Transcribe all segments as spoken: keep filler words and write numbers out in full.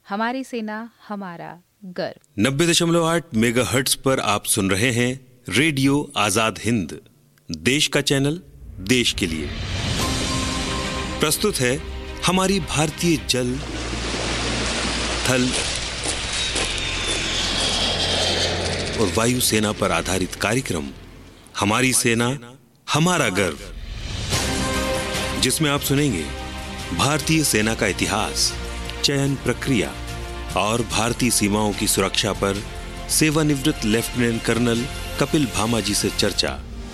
हमारी सेना हमारा गर्व। नब्बे दशमलव आठ मेगा हर्ट्ज पर आप सुन रहे हैं रेडियो आजाद हिंद, देश का चैनल देश के लिए। प्रस्तुत है हमारी भारतीय जल, थल और वायु सेना पर आधारित कार्यक्रम हमारी सेना हमारा गर्व, जिसमें आप सुनेंगे भारतीय सेना का इतिहास, चयन प्रक्रिया और भारतीय सीमाओं की सुरक्षा पर सेवानिवृत्त लेफ्टिनेंट कर्नल कपिल भामा जी से चर्चा।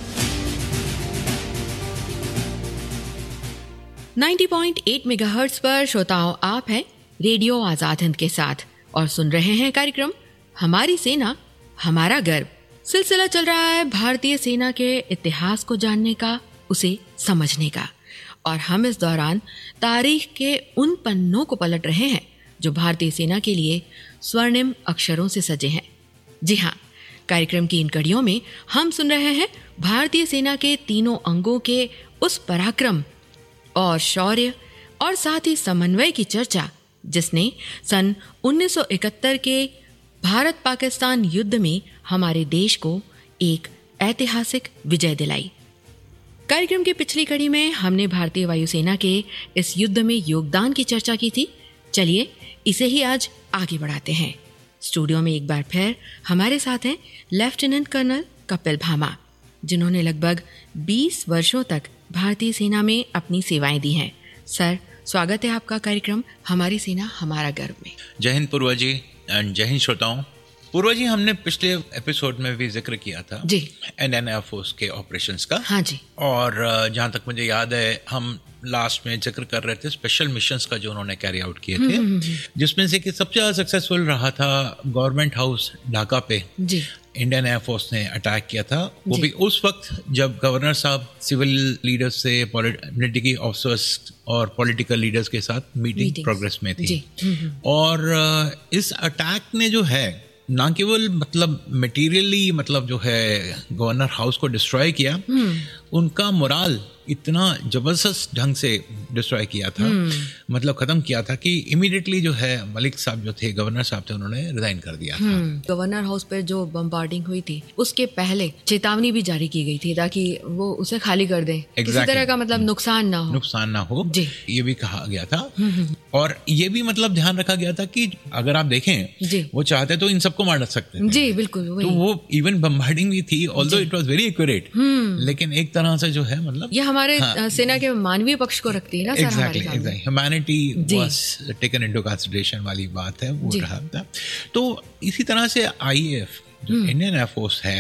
नब्बे पॉइंट आठ मेगाहर्ट्ज पर श्रोताओं, आप हैं रेडियो आजाद हिंद के साथ और सुन रहे हैं कार्यक्रम हमारी सेना हमारा गर्व। सिलसिला चल रहा है भारतीय सेना के इतिहास को जानने का, उसे समझने का, और हम इस दौरान तारीख के उन पन्नों को पलट रहे हैं जो भारतीय सेना के लिए स्वर्णिम अक्षरों से सजे हैं। जी हाँ, कार्यक्रम की इन कड़ियों में हम सुन रहे हैं भारतीय सेना के तीनों अंगों के उस पराक्रम और शौर्य और साथ ही समन्वय की चर्चा जिसने सन उन्नीस सौ इकहत्तर के भारत पाकिस्तान युद्ध में हमारे देश को एक ऐतिहासिक विजय दिलाई। कार्यक्रम की पिछली कड़ी में हमने भारतीय वायुसेना के इस युद्ध में योगदान की चर्चा की थी। चलिए इसे ही आज आगे बढ़ाते हैं। स्टूडियो में एक बार फिर हमारे साथ हैं लेफ्टिनेंट कर्नल कपिल भामा, जिन्होंने लगभग बीस वर्षों तक भारतीय सेना में अपनी सेवाएं दी हैं। सर, स्वागत है आपका कार्यक्रम हमारी सेना हमारा गर्व में। जय हिंद पूर्वा जी एंड जय हिंद श्रोताओं। पूर्वा जी, हमने पिछले एपिसोड में भी जिक्र किया था जी इंडियन एयर फोर्स के ऑपरेशंस का। हाँ जी। और जहाँ तक मुझे याद है, हम लास्ट में जिक्र कर रहे थे स्पेशल मिशंस का जो उन्होंने कैरी आउट किए थे, जिसमें से कि सबसे ज़्यादा सक्सेसफुल रहा था गवर्नमेंट हाउस ढाका पे जी इंडियन एयर फोर्स ने अटैक किया था। वो भी उस वक्त जब गवर्नर साहब सिविल लीडर्स से, मिलिट्री ऑफिसर्स और पॉलिटिकल लीडर्स के साथ मीटिंग प्रोग्रेस में थी। और इस अटैक ने जो है ना केवल मतलब मटेरियली मतलब जो है गवर्नर हाउस को डिस्ट्रॉय किया, उनका मोराल इतना जबरदस्त ढंग से डिस्ट्रॉय किया था, मतलब खत्म किया था कि इमीडिएटली जो है मलिक साहब जो थे, गवर्नर साहब थे, उन्होंने रिजाइन कर दिया था। गवर्नर हाउस पर जो बम्बार्डिंग हुई थी उसके पहले चेतावनी भी जारी की गई थी ताकि वो उसे खाली कर दें, exactly. किसी तरह का मतलब नुकसान ना हो नुकसान ना हो जी। ये भी कहा गया था। और ये भी मतलब ध्यान रखा गया था कि अगर आप देखें जी, वो चाहते तो इन सबको मार सकते थे जी, बिल्कुल। तो वो इवन बम्बार्डिंग भी थी, although it was very accurate, लेकिन एक तरह से जो है मतलब ये हमारे हाँ, सेना के मानवीय पक्ष को रखती है ना। Exactly exactly humanity was taken into consideration वाली बात है, वो रहा था। तो इसी तरह से आईएएफ जो इंडियन एयर फोर्स है,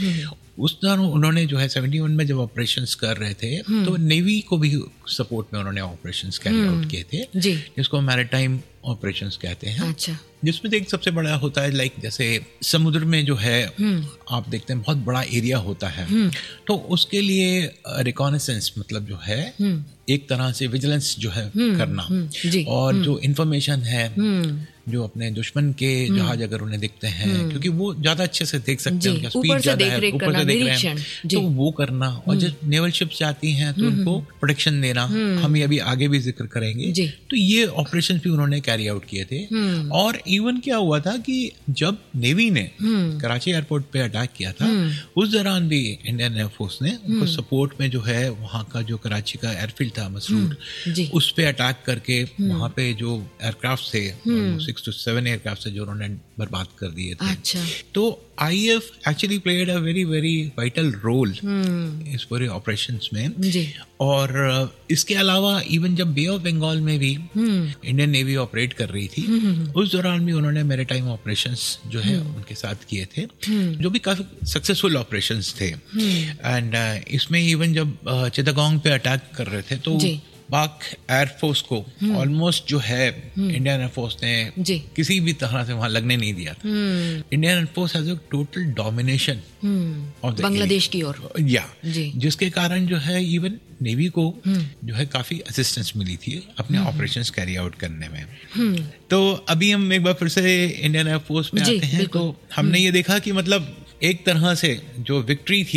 उस दौरान उन्होंने जो है इकहत्तर में जब ऑपरेशंस कर रहे थे तो नेवी को भी सपोर्ट में उन्होंने ऑपरेशंस कैरी आउट किए थे, जिसको मैरीटाइम ऑपरेशंस कहते हैं। अच्छा। जिसमें से एक सबसे बड़ा होता है लाइक जैसे समुद्र में जो है आप देखते हैं बहुत बड़ा एरिया होता है, तो उसके लिए रिकॉनेसेंस मतलब जो है एक तरह से विजिलेंस जो है करना, और जो इंफॉर्मेशन है जो अपने दुश्मन के जहाज अगर उन्हें दिखते हैं, क्योंकि वो ज्यादा अच्छे से देख सकते हैं, स्पीड ज्यादा है, ऊपर से देख रहे हैं, तो वो करना। और जब नेवल शिप्स जाती हैं तो उनको प्रोटेक्शन देना, हम ये अभी आगे भी जिक्र करेंगे। तो ये ऑपरेशन भी उन्होंने कैरी आउट किए थे। और इवन क्या हुआ था कि जब नेवी ने कराची एयरपोर्ट पे अटैक किया था, उस दौरान भी इंडियन एयर फोर्स ने उनको सपोर्ट में जो है वहाँ का जो कराची का एयरफील्ड था मसरूर, उस पे अटैक करके वहाँ पे जो एयरक्राफ्ट थे सिक्स टू सेवन एयरक्राफ्ट से जो उन्होंने बर्बाद कर दिए थे। अच्छा। तो IAF actually played a very very vital role इस पूरे ऑपरेशंस में जी। और इसके अलावा इवन जब बे ऑफ बंगाल में भी इंडियन नेवी ऑपरेट कर रही थी, उस दौरान भी उन्होंने मैरीटाइम ऑपरेशंस जो है उनके साथ किए थे, जो भी काफी सक्सेसफुल ऑपरेशंस थे। एंड इसमें इवन जब चिटागोंग पे अटैक कर रहे थे तो पाक एयरफोर्स को ऑलमोस्ट जो है इंडियन एयरफोर्स ने किसी भी तरह से वहां लगने नहीं दिया था। Indian air force has a total domination of Bangladesh की ओर, या जिसके कारण जो है इवन नेवी को जो है काफी असिस्टेंस मिली थी अपने ऑपरेशंस कैरी आउट करने में। तो अभी हम एक बार फिर से इंडियन एयरफोर्स में आते हैं। तो हमने ये देखा कि मतलब एक तरह से जो विक्ट्री थी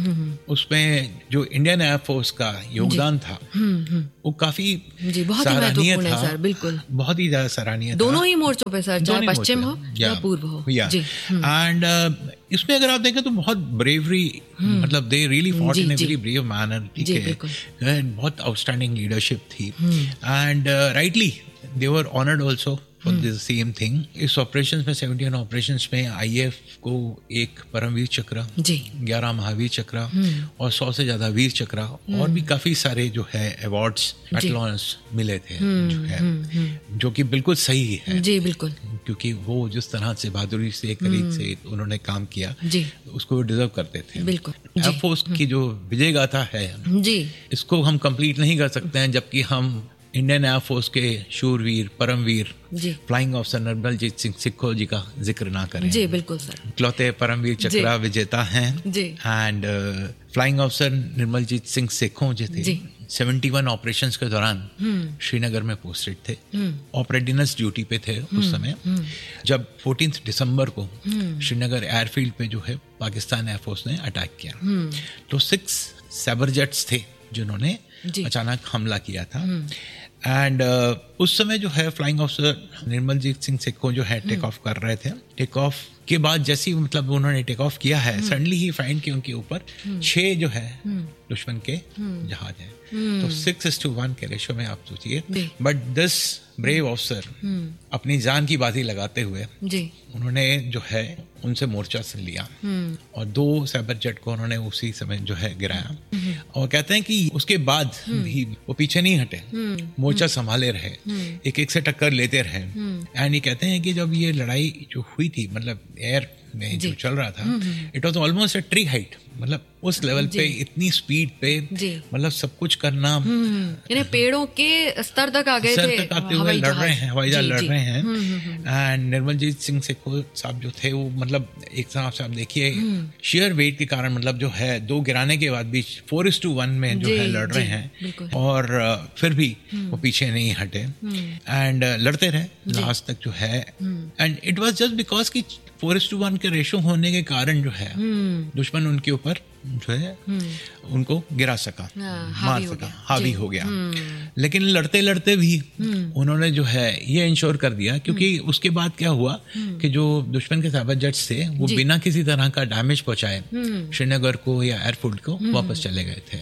उसमें जो इंडियन एयरफोर्स का योगदान था वो काफी जी बहुत सराहनीय था सर, बिल्कुल बहुत ही ज्यादा सराहनीय था दोनों ही मोर्चों पे सर, चाहे पश्चिम हो या पूर्व हो। एंड इसमें अगर आप देखें तो बहुत ब्रेवरी, मतलब they really fought in a very brave manner, ठीक है, बहुत आउटस्टैंडिंग लीडरशिप थी and rightly they were honoured also for this same thing. इस ऑपरेशंस में सेवेंटी वन ऑपरेशंस में आईएएफ को एक परमवीर चक्र, ग्यारह महावीर चक्र और सौ से ज्यादा वीर चक्र और भी काफी सारे जो है अवार्ड्स बैटलॉन्स मिले थे, जो है जो कि बिल्कुल सही है जी, बिल्कुल, क्योंकि वो जिस तरह से बहादुरी से, करीब से उन्होंने काम किया जी, उसको डिजर्व करते थे। बिल्कुल एयरफोर्स की जो विजय गाथा है जी, इसको हम कंप्लीट नहीं कर सकते हैं जबकि हम इंडियन एयरफोर्स के शूरवीर, परमवीर, फ्लाइंग ऑफिसर निर्मलजीत सिंह सिक्खो जी का जिक्र ना करें। जी बिल्कुल सर, इकलौते परमवीर चक्र विजेता हैं and flying officer Nirmaljit Singh सिक्खो जी थे। इकहत्तर ऑपरेशंस के दौरान श्रीनगर में पोस्टेड थे, ऑफ रेडीनेस ड्यूटी पे थे उस समय, जब चौदह दिसंबर को श्रीनगर एयरफील्ड पे जो है पाकिस्तान एयरफोर्स ने अटैक किया। तो सिक्स सैबर जेट्स थे जिन्होंने अचानक हमला किया था एंड uh, उस समय जो है फ्लाइंग ऑफिसर निर्मलजीत सिंह सिक्खो जो है टेक ऑफ कर रहे थे। टेक ऑफ के बाद जैसे ही मतलब उन्होंने टेक ऑफ किया है, सडनली ही फाइंड कि उनके ऊपर छह जो है दुश्मन के जहाज हैं। तो सिक्स इज टू वन के रेशो में आप सोचिए, बट दिस ब्रेव ऑफिसर अपनी जान की बाजी लगाते हुए उन्होंने जो है उनसे मोर्चा सुन लिया और दो साइबर जेट को उन्होंने उसी समय जो है गिराया। और कहते हैं कि उसके बाद भी वो पीछे नहीं हटे, मोर्चा संभाले रहे, एक एक से टक्कर लेते रहे। एंड ये कहते हैं कि जब ये लड़ाई जो हुई थी, मतलब एयर में जो चल रहा था, it was almost a tree height, मतलब उस लेवल पे इतनी स्पीड पे मतलब सब कुछ करना, यानी पेड़ों के स्तर तक आ गए थे, तक आते हुए लड़ रहे हैं, हवाई जहाज लड़ रहे हैं। एंड निर्मलजीत सिंह सिक्खो साहब जो थे वो मतलब एक तरह से आप देखिए शेयर वेट के कारण मतलब जो है दो गिराने के बाद भी फोर इज टू वन में जो है लड़ रहे हैं और फिर भी वो पीछे नहीं हटे एंड लड़ते रहे लास्ट तक जो है। And it was just because की फोर इज टू वन के रेशो होने के कारण जो है दुश्मन उनके ऊपर जो है उनको गिरा सका, मार सका, हावी हो गया। लेकिन लड़ते लड़ते भी उन्होंने जो है ये इंश्योर कर दिया, क्योंकि उसके बाद क्या हुआ कि जो दुश्मन के साइबर जेट्स थे वो बिना किसी तरह का डैमेज पहुंचाए श्रीनगर को या एयरफोर्ट को वापस चले गए थे।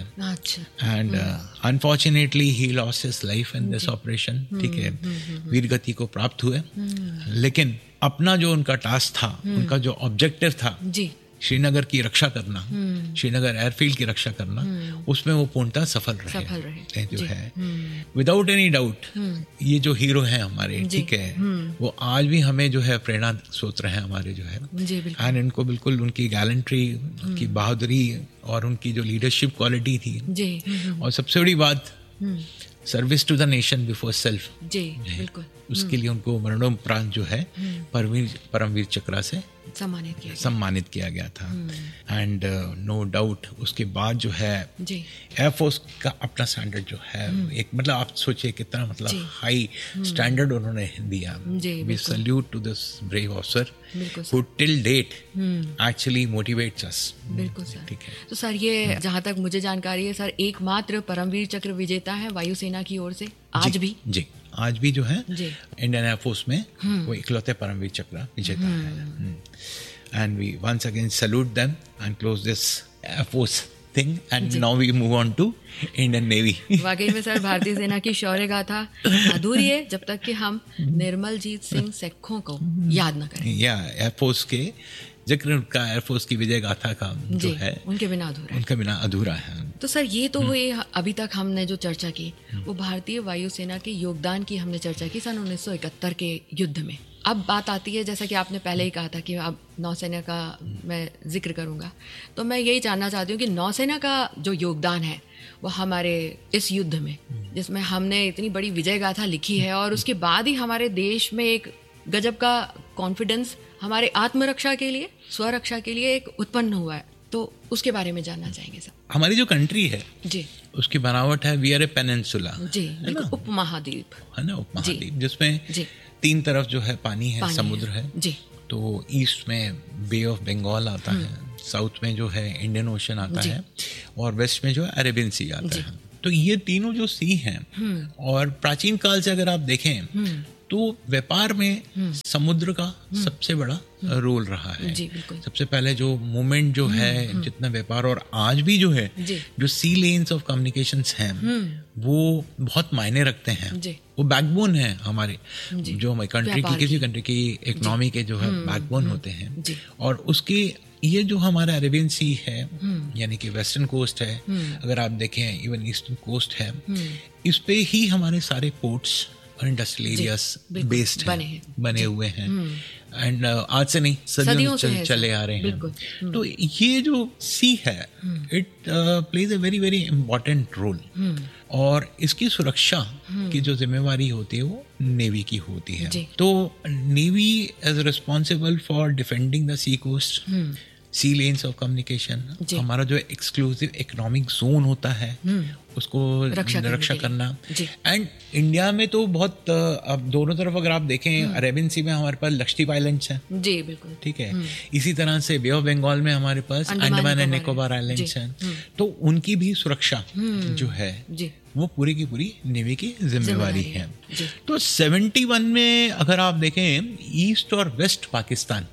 And unfortunately he lost his life in this operation, ठीक है, वीरगति को प्राप्त हुए। लेकिन अपना जो उनका टास्क था, उनका जो ऑब्जेक्टिव था श्रीनगर की रक्षा करना, श्रीनगर एयरफील्ड की रक्षा करना, उसमें वो पूर्णतः सफल रहे, सफल रहे जो है विदाउट एनी डाउट। ये जो हीरो हैं हमारे, ठीक है, वो आज भी हमें जो है प्रेरणा स्रोत रहे हैं हमारे जो है। एंड इनको बिल्कुल उनकी गैलेंट्री, उनकी बहादुरी और उनकी जो लीडरशिप क्वालिटी थी, और सबसे बड़ी बात service to the nation before self, बिल्कुल, उसके लिए उनको मरणोपरांत जो है परमवीर परमवीर चक्र से सम्मानित किया सम्मानित किया गया था। एंड नो डाउट उसके बाद जो है एयरफोर्स का अपना स्टैंडर्ड जो है एक, मतलब आप सोचिए कितना मतलब हाई स्टैंडर्ड उन्होंने दिया। We salute to this brave officer who till date actually motivates अस। बिल्कुल सर, ठीक है। तो सर ये जहाँ तक मुझे जानकारी है सर, एकमात्र परमवीर चक्र विजेता है वायुसेना की ओर से आज भी। जी, आज भी जो है इंडियन एयरफोर्स में वो इकलौते परमवीर चक्र विजेता है। And we once again salute them and close this air force thing and now we move on to Indian navy. वाकई में सर भारतीय सेना की शौर्य गाथा अधूरी है जब तक कि हम निर्मलजीत सिंह सिक्खो को याद न करें। या एयरफोर्स के जिक्र का, एयरफोर्स की विजय गाथा का जो है उनके बिना अधूरा उनके बिना अधूरा है। तो सर ये तो हुए अभी तक हमने जो चर्चा की वो भारतीय वायुसेना के योगदान की हमने चर्चा की सन उन्नीस सौ इकहत्तर के युद्ध में। अब बात आती है, जैसा कि आपने पहले ही कहा था कि अब नौसेना का मैं जिक्र करूंगा, तो मैं यही जानना चाहती हूँ कि नौसेना का जो योगदान है वो हमारे इस युद्ध में, जिसमें हमने इतनी बड़ी विजय गाथा लिखी है और उसके बाद ही हमारे देश में एक गजब का कॉन्फिडेंस हमारे आत्मरक्षा के लिए, स्वरक्षा के लिए एक उत्पन्न हुआ है, तो उसके बारे में जानना चाहेंगे सर। हमारी जो कंट्री है जी, उसकी बनावट है वी आर ए पेनिनसुला जी, उपमहाद्वीप है ना, उपमहाद्वीप जिसमें तीन तरफ जो है पानी है, पानी समुद्र है, है जी, तो ईस्ट में बे ऑफ बंगाल आता है, साउथ में जो है इंडियन ओशन आता है, और वेस्ट में जो है अरेबियन सी आता है। तो ये तीनों जो सी हैं, और प्राचीन काल से अगर आप देखें तो व्यापार में समुद्र का सबसे बड़ा रोल रहा है। सबसे पहले जो मूवमेंट जो है, जितना व्यापार, और आज भी जो है जो सी लेन्स ऑफ कम्युनिकेशंस हैं वो बहुत मायने रखते हैं। वो बैकबोन है हमारे, जो हमारी कंट्री की, किसी कंट्री की इकोनॉमी के जो है बैकबोन होते हैं। और उसके ये जो हमारा अरेबियन सी है, यानी कि वेस्टर्न कोस्ट है, अगर आप देखें इवन ईस्टर्न कोस्ट है, इस पे ही हमारे सारे पोर्ट्स और इंडस्ट्रियल एरियाज बेस्ड बने, हैं, बने हुए हैं। एंड uh, आज से नहीं, सदियों से चल, चले आ रहे हैं। तो ये जो सी है, it plays a very very important role, और इसकी सुरक्षा की जो जिम्मेवारी होती है वो नेवी की होती है। तो navy is responsible for defending the C coast, C lens of communication. हमारा जो एक्सक्लूसिव इकोनॉमिक जोन होता है उसको रक्षा, रक्षा करना। एंड इंडिया में तो बहुत, अब दोनों तरफ अगर आप देखें, अरेबियन सी में हमारे पास लक्षद्वीप आइलैंड्स हैं, जी बिल्कुल, ठीक है। इसी तरह से बे ऑफ बंगाल में हमारे पास अंडमान एंड निकोबार आइलैंड्स हैं। तो उनकी भी सुरक्षा जो है वो पूरी की पूरी नेवी की जिम्मेवारी है। तो इकहत्तर में अगर आप देखें, ईस्ट और वेस्ट पाकिस्तान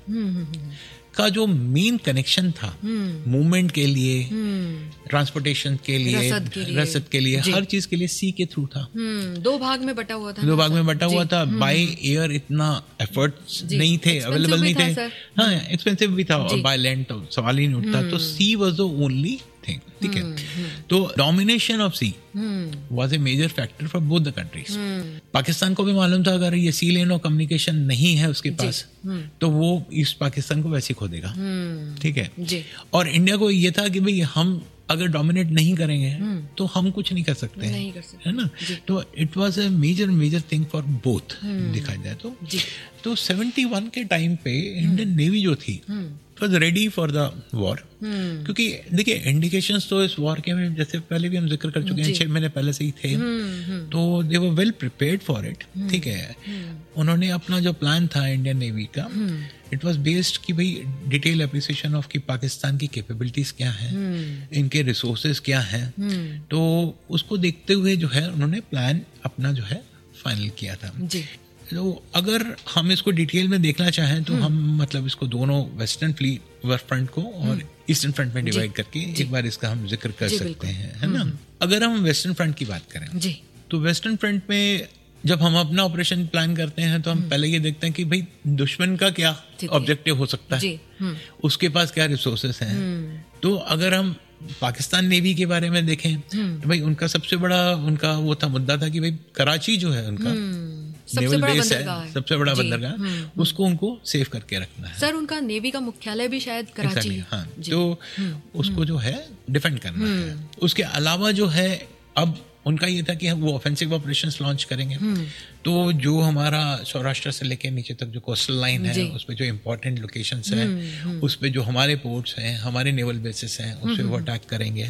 का जो मेन कनेक्शन था मूवमेंट के लिए, ट्रांसपोर्टेशन के लिए, रसद के लिए, रसद के लिए हर चीज के लिए सी के थ्रू था। दो भाग में बटा हुआ था दो भाग में बटा हुआ था बाय एयर इतना एफर्ट्स नहीं थे, अवेलेबल नहीं थे, हाँ एक्सपेंसिव भी था, और बाय लैंड तो सवाल ही नहीं उठता। तो she was the only thing, ठीक है। तो domination of she was a major factor for both the countries. Pakistan को भी मालूम था अगर ये सी लेन ऑफ कम्युनिकेशन नहीं है उसके पास तो वो ईस्ट पाकिस्तान को वैसे खो देगा, ठीक है। और इंडिया को ये था कि भाई हम अगर डोमिनेट नहीं करेंगे तो हम कुछ नहीं कर सकते हैं, नहीं कर सकते, है ना। तो it was a major major thing for both, देखा जाए तो। तो इकहत्तर के टाइम पे इंडियन नेवी जो थी was ready for the war, क्योंकि देखिए इंडिकेशंस तो इस वॉर के में जैसे पहले भी हम जिक्र कर चुके हैं, छह महीने पहले से ही थे, तो दे were well prepared for it, ठीक है। उन्होंने अपना जो प्लान था इंडियन नेवी का, इट वाज बेस्ड कि भाई डिटेल एप्रिसिएशन ऑफ कि पाकिस्तान की कैपेबिलिटीज क्या हैं, इनके रिसोर्सेज क्या हैं, तो उसको देखते हुए जो है उन्होंने प्लान अपना जो है फाइनल किया था। तो अगर हम इसको डिटेल में देखना चाहें तो हम मतलब इसको दोनों वेस्टर्न फ्लीट फ्रंट को और ईस्टर्न फ्रंट में डिवाइड करके एक बार इसका हम जिक्र कर सकते हैं, है ना। अगर हम वेस्टर्न फ्रंट की बात करें तो वेस्टर्न फ्रंट में जब हम अपना ऑपरेशन प्लान करते हैं तो हम पहले ये देखते हैं कि भाई दुश्मन का क्या ऑब्जेक्टिव हो सकता है, उसके पास क्या रिसोर्सेस हैं। तो अगर हम पाकिस्तान नेवी के बारे में देखें तो भाई उनका सबसे बड़ा उनका वो था मुद्दा था कि भाई कराची जो है उनका नेवल बेस है, सबसे बड़ा बंदरगाह, उसको उनको सेव करके रखना है। सर उनका नेवी का मुख्यालय भी शायद कराची है, हाँ, तो उसको जो है डिफेंड करना है। उसके अलावा जो है अब उनका ये था कि वो ऑफेंसिव ऑपरेशंस लॉन्च करेंगे, तो जो हमारा सौराष्ट्र से लेके नीचे तक जो कोस्टल लाइन है उस पे जो इम्पोर्टेंट लोकेशंस हैं, उस पे जो हमारे पोर्ट्स हैं, हमारे नेवल बेसिस हैं, उस पे वो अटैक करेंगे।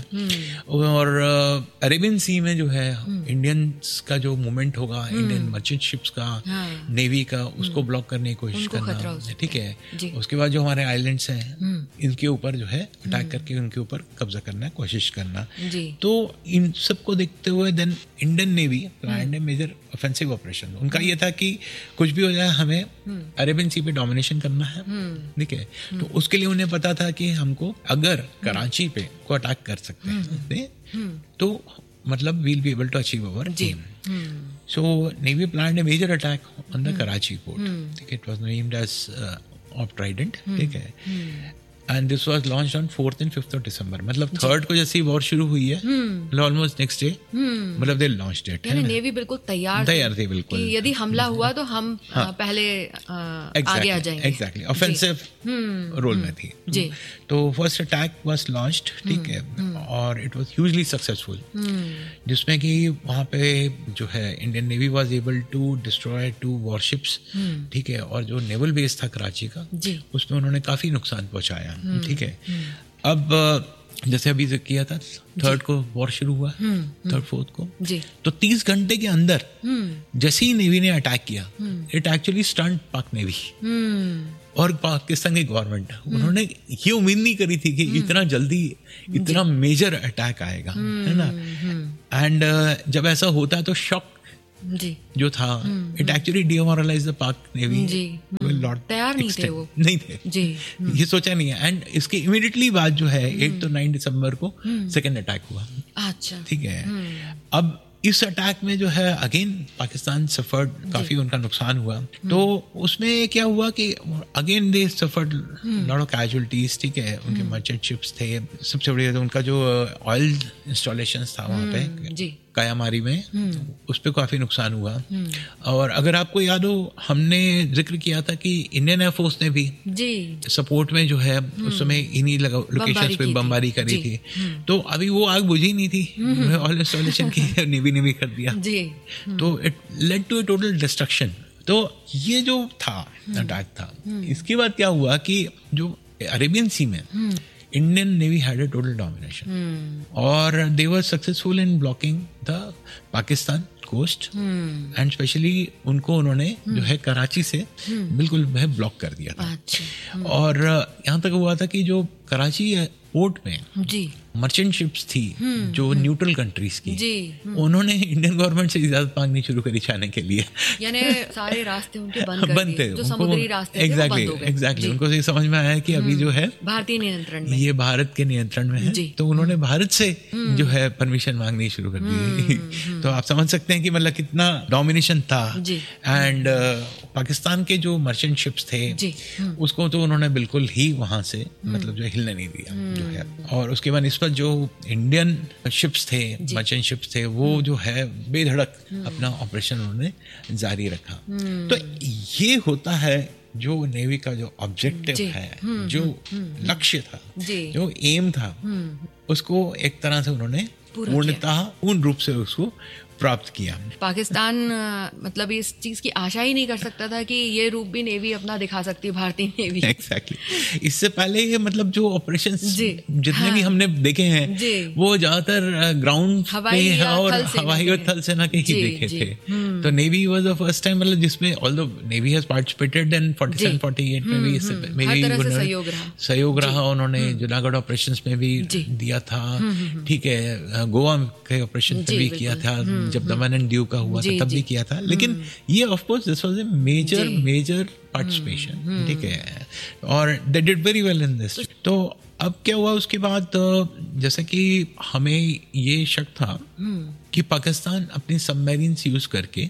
और अरेबियन सी में जो है इंडियंस का जो मूवमेंट होगा, इंडियन मर्चेंट शिप्स का, नेवी का, उसको ब्लॉक करने की कोशिश करना, ठीक है। उसके बाद जो हमारे आइलैंड्स हैं इनके ऊपर जो है अटैक करके उनके ऊपर कब्जा करना है, कोशिश करना। तो इन सबको देखते हुए देन इंडियन नेवी प्लान्ड ए मेजर ऑफेंसिव ऑपरेशन। उनका ये था कि कुछ भी हो जाए हमें अरेबियन सी पे डोमिनेशन करना है, ठीक है। तो उसके लिए उन्हें पता था कि हमको अगर कराची पे को अटैक कर सकते हैं तो मतलब we'll be able to achieve our aim. So navy planned A major attack on the Karachi port, ठीक है। It was named as of Trident, ठीक है। And this was launched on fourth and fifth of December, मतलब third को जैसे war शुरू हुई है मतलब ऑलमोस्ट नेक्स्ट डे मतलब दे लॉन्च्ड इट। यानी नेवी बिल्कुल तैयार तैयार थी बिल्कुल कि यदि हमला हुआ तो हम हाँ, पहले आ, exactly, आगे आ जाएंगे। एग्जैक्टली ऑफेंसिव रोल में थी जी। तो फर्स्ट अटैक वाज लॉन्च्ड, ठीक है, और इट वाज ह्यूजली सक्सेसफुल, जिसमें कि वहाँ पे जो है Indian navy was able to destroy to warships, ठीक है। और जो नेवल बेस था कराची का उसमें उन्होंने काफी नुकसान पहुंचाया, ठीक है। अब जैसे अभी जो किया था थर्ड को वॉर शुरू हुआ, थर्ड फोर्थ को जी, तो तीस घंटे के अंदर जैसे ही नेवी ने अटैक किया, इट एक्चुअली स्टंट पाक नेवी और पाकिस्तान की गवर्नमेंट। उन्होंने ये उम्मीद नहीं करी थी कि इतना जल्दी इतना मेजर अटैक आएगा, है ना। एंड uh, जब ऐसा होता है तो शॉक जी जो था, इट एक्चुअली डिमोरलाइज द पाक नेवी। जी, तैयार नहीं थे वो, नहीं थे जी, ये सोचा नहीं है। एंड इसके इमीडिएटली बाद जो है एट तो नाइन दिसंबर को सेकेंड अटैक हुआ। अच्छा, ठीक है। अब इस अटैक में जो है अगेन पाकिस्तान सफर्ड, काफी उनका नुकसान हुआ। तो उसमें क्या हुआ कि again they suffered lot of casualties. ठीक है, उनके मर्चेंट शिप्स थे, सबसे बड़ी उनका जो ऑयल इंस्टॉलेशंस था वहाँ पे जी, कायामारी में, उस पर काफी नुकसान हुआ। और अगर आपको याद हो, हमने जिक्र किया था कि इंडियन एयरफोर्स ने भी जी सपोर्ट में जो है उस समय इन्हीं लोकेशंस पे बमबारी करी थी। तो अभी वो आग बुझी नहीं थी, ऑयल इंस्टॉलेशन की नेवी ने भी कर दिया जी। तो it led to A total destruction. तो ये जो था अटैक था, इसके बाद क्या हुआ कि जो अरेबियन सी में Indian navy had a total domination और दे वर successful in blocking the Pakistan coast and specially उनको उन्होंने जो है कराची से बिल्कुल वह ब्लॉक कर दिया था। अच्छा। और यहाँ तक हुआ था कि जो कराची पोर्ट में जी मर्चेंट शिप्स थी जो न्यूट्रल कंट्रीज की जी, उन्होंने इंडियन गवर्नमेंट से इजाजत मांगनी शुरू करी जाने के लिए, यानी सारे रास्ते उनके बंद कर दिए, जो समुद्री रास्ते थे वो बंद हो गए। एग्जैक्टली उनको ये समझ में आया कि अभी जो है भारतीय नियंत्रण में, ये भारत के नियंत्रण में है, तो उन्होंने भारत से जो है परमिशन मांगनी शुरू कर दी। तो आप समझ सकते हैं कि मतलब कितना डोमिनेशन था। एंड पाकिस्तान के जो मर्चेंट शिप्स थे उसको तो उन्होंने बिल्कुल ही वहां से मतलब जो हिलने नहीं दिया जो है। और उसके बाद इस पर जो इंडियन शिप्स थे, मर्चेंट शिप्स थे, वो जो है बेधड़क अपना ऑपरेशन उन्होंने जारी रखा। तो ये होता है जो नेवी का जो ऑब्जेक्टिव है, जो लक्ष्य था, जो एम था, उसको एक तरह से उन्होंने पूर्णतः पूर्ण रूप से उसको प्राप्त किया। पाकिस्तान मतलब इस चीज की आशा ही नहीं कर सकता था कि ये रूप भी नेवी अपना दिखा सकती है, भारतीय नेवी। Exactly exactly. इससे पहले ये मतलब जो ऑपरेशंस जितने हाँ, भी हमने देखे हैं वो ज्यादातर ग्राउंड पे और हवाई और थल सेना के ही देखे थे। तो navy was the first time मतलब जिसमें although navy has participated in forty seven forty eight में भी इससे सहयोग रहा सहयोग रहा उन्होंने जुनागढ़ ऑपरेशंस में भी दिया था। ठीक है, गोवा के ऑपरेशन में भी किया था, जब दमन एंड दीव का हुआ था तब भी किया था। लेकिन ये of course this was a major major participation. ठीक है, और they did very well in this. तो अब क्या हुआ उसके बाद, जैसे कि हमें ये शक था कि पाकिस्तान अपनी सबमरीन्स यूज करके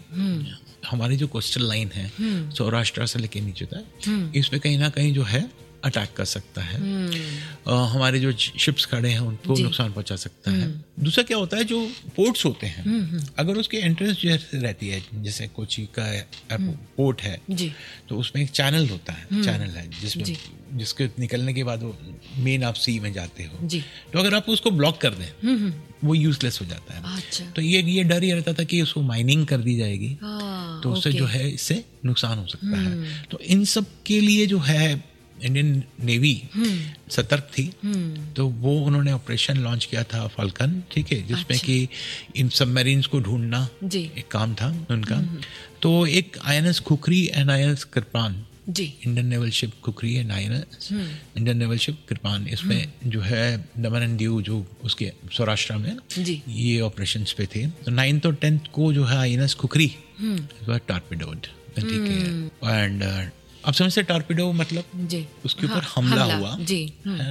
हमारी जो कोस्टल लाइन है सौराष्ट्र से लेके नीचे तक, इस पे कहीं ना कहीं जो है अटैक कर सकता है। आ, हमारे जो शिप्स खड़े हैं उनको नुकसान पहुंचा सकता है। दूसरा क्या होता है, जो पोर्ट्स होते हैं अगर उसके एंट्रेंस जैसे रहती है, जैसे कोची का पोर्ट है तो उसमें एक चैनल होता है, चैनल है जिसमें जिसके निकलने के बाद वो मेन आप सी में जाते हो। तो अगर आप उसको ब्लॉक कर दें वो यूजलेस हो जाता है। अच्छा। तो ये ये डर ये रहता था कि उसको माइनिंग कर दी जाएगी तो उससे जो है इससे नुकसान हो सकता है। तो इन सब के लिए जो है इंडियन नेवी सतर्क थी। तो वो उन्होंने ऑपरेशन लॉन्च किया था फाल्कन। ठीक है, जिसमें अच्छा। कि इन सबमरीन्स को ढूंढना एक काम था उनका। तो एक INS khukri and INS Kirpan, Indian naval ship khukri and INS Indian naval ship कृपान, इसमें जो है दमन एंड दीव जो उसके सौराष्ट्र में ये ऑपरेशंस पे थे। तो नाइन्थ और टेंथ को जो है आईएनएस खुखरी टॉर्पेडोड। ठीक है, एंड अब समझते टॉर्पेडो मतलब जी, उसके ऊपर हाँ, हमला, हमला हुआ जी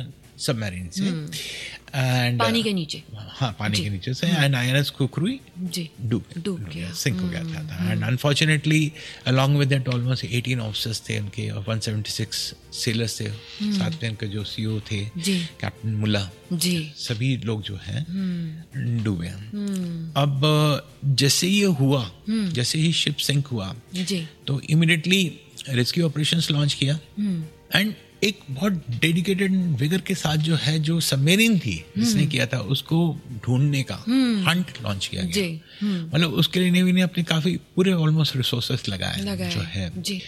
सबमरीन से एंड पानी के नीचे, हाँ पानी के नीचे से, एंड आईएनएस खुखरी जी डूब डूब गया, सिंक हो गया था। And unfortunately along with that almost eighteen officers थे उनके और वन सेवेंटी सिक्स सेलर्स थे, साथ में उनके जो सीईओ थे कैप्टन मुल्ला जी, सभी लोग जो हैं डूबे। अब जैसे ये हुआ, जैसे ही शिप सिंक हुआ जी, तो इमीडिएटली रेस्क्यू ऑपरेशंस लॉन्च किया एंड एक बहुत डेडिकेटेड विगर के साथ जो है जो सबमरीन थी जिसने किया था उसको ढूंढने का हंट लॉन्च किया गया। मतलब उसके लिए नेवी ने अपने काफी पूरे ऑलमोस्ट रिसोर्सेस लगाए जो है,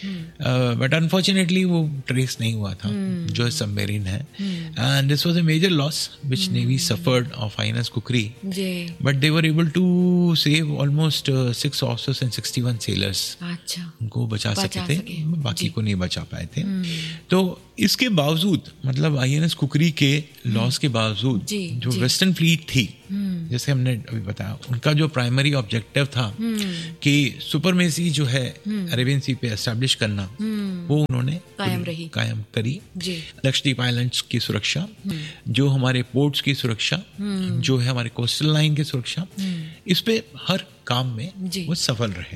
बट अनफॉर्चुनेटली वो ट्रेस नहीं हुआ था जो सबमरीन है। And this was a major loss which navy suffered of INS cookery, but they were able to save almost six officers and sixty one sellers. अच्छा, उनको बचा सके थे, बाकी को नहीं बचा पाए थे। तो इसके बावजूद, मतलब आईएनएस कुकरी के लॉस के बावजूद जो वेस्टर्न फ्लीट थी, जैसे हमने अभी बताया, उनका जो प्राइमरी ऑब्जेक्टिव था कि सुपरमेसी जो है अरेबियन सी पे एस्टैब्लिश करना, वो उन्होंने कायम रही कायम करी। लक्षद्वीप आइलैंड्स की सुरक्षा, जो हमारे पोर्ट्स की सुरक्षा, जो है हमारे कोस्टल लाइन की सुरक्षा, इस पे हर काम में वो सफल रहे।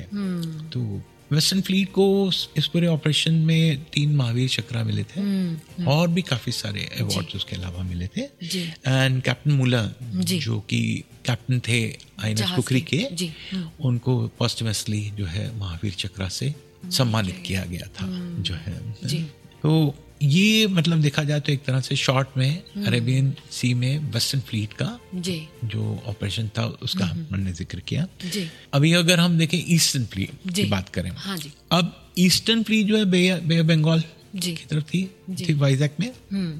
तो वेस्टर्न फ्लीट को इस पूरे ऑपरेशन में तीन महावीर चक्र मिले थे और भी काफी सारे अवार्ड्स उसके अलावा मिले थे। एंड कैप्टन मुला जो कि कैप्टन थे आईएनएस कुकरी के, उनको पोस्टमसली जो है महावीर चक्र से सम्मानित किया गया था जो है। तो ये मतलब देखा जाए तो एक तरह से शॉर्ट में अरेबियन सी में वेस्टर्न फ्लीट का जो ऑपरेशन था उसका हमने जिक्र किया। अभी अगर हम देखें ईस्टर्न फ्लीट की बात करें, हाँ जी। अब ईस्टर्न फ्लीट जो है बे ऑफ बंगाल की तरफ थी, थी वाइजैक में।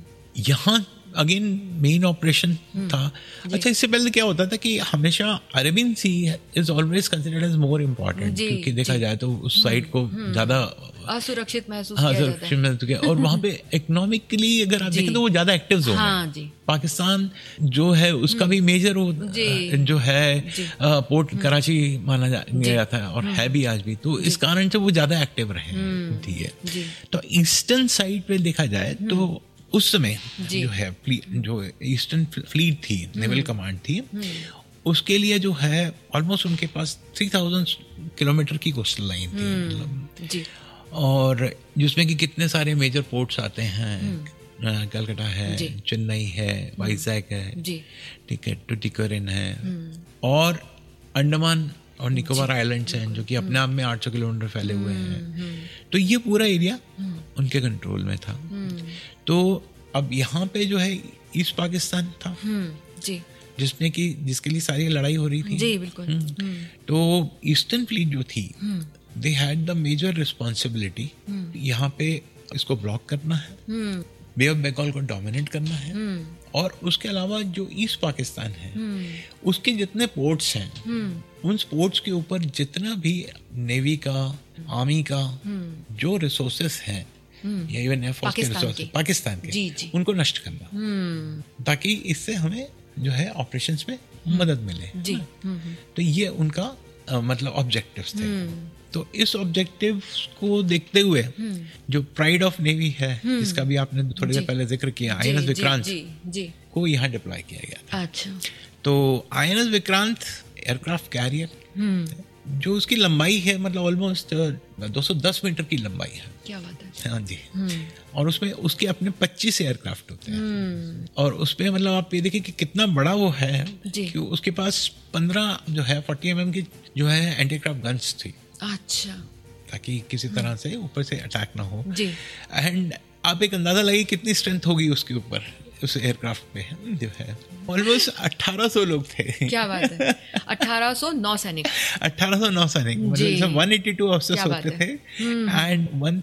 यहाँ अगेन मेन ऑपरेशन था। अच्छा, इससे पहले क्या होता था कि हमेशा Arabian C is always considered as more important, क्योंकि देखा जाए तो उस साइड को ज्यादा असुरक्षित महसूस हाँ, किया जाता है। महसूस किया। और वहाँ पे इकोनॉमिकली अगर आप देखें तो वो ज्यादा एक्टिव जोन है। पाकिस्तान जो है उसका भी मेजर जो है पोर्ट कराची माना जाता है और है भी आज भी, तो इस कारण से वो ज्यादा एक्टिव रहे। ठीक है, तो ईस्टर्न साइड पे देखा जाए तो उस समय जो है जो ईस्टर्न फ्लीट थी, नेवल कमांड थी, उसके लिए जो है ऑलमोस्ट उनके पास थ्री थाउजेंड किलोमीटर की कोस्टल लाइन थी, मतलब, और जिसमें कि कितने सारे मेजर पोर्ट्स आते हैं। कलकत्ता है, चेन्नई है, वाइजैक है, ठीक है, टुटिकोरिन है, और अंडमान और निकोबार आइलैंड्स हैं जो कि अपने आप में आठ सौ किलोमीटर फैले हुए हैं। तो ये पूरा एरिया उनके कंट्रोल में था। तो अब यहाँ पे जो है ईस्ट पाकिस्तान था जी, जिसमें कि जिसके लिए सारी लड़ाई हो रही थी जी, बिल्कुल। तो ईस्टर्न फ्लीट जो थी, they had the major responsibility यहाँ पे इसको ब्लॉक करना है, बे ऑफ बंगाल को डोमिनेट करना है, और उसके अलावा जो ईस्ट पाकिस्तान है उसके जितने पोर्ट्स हैं, उन पोर्ट्स के ऊपर जितना भी नेवी का, आर्मी का जो रिसोर्सेस हैं या इवन एयरफोर्स के रिसोर्सेस पाकिस्तान के, जी, जी. उनको नष्ट करना, ताकि इससे हमें जो है ऑपरेशंस में मदद मिले जी। तो ये उनका आ, मतलब ऑब्जेक्टिव्स थे। तो इस ऑब्जेक्टिव को देखते हुए जो प्राइड ऑफ नेवी है, जिसका भी आपने थोड़ी देर पहले जिक्र किया, आईएनएस विक्रांत को यहाँ डिप्लॉय किया गया था। अच्छा। तो आईएनएस विक्रांत एयरक्राफ्ट कैरियर जो उसकी लंबाई है, मतलब ऑलमोस्ट दो सौ दस मीटर की लंबाई है। क्या बात है। हाँ जी। और उसमें उसके अपने पच्चीस एयरक्राफ्ट होते हैं, और उसपे मतलब आप ये देखिए कि कितना बड़ा वो है कि उसके पास पंद्रह जो है फोर्टी एम एम की जो है एंटी एयरक्राफ्ट गन्स थी। अच्छा। ताकि किसी तरह से ऊपर से अटैक ना हो। एंड आप एक अंदाजा लगाइए कितनी स्ट्रेंथ होगी उसके ऊपर, उस एयरक्राफ्ट पे जो है ऑलमोस्ट अठारह सौ लोग थे। क्या बात है। अठारह सौ नौ सैनिक अठारह सौ नौ सैनिक मतलब एक सौ बयासी ऑफिसर्स होते थे एंड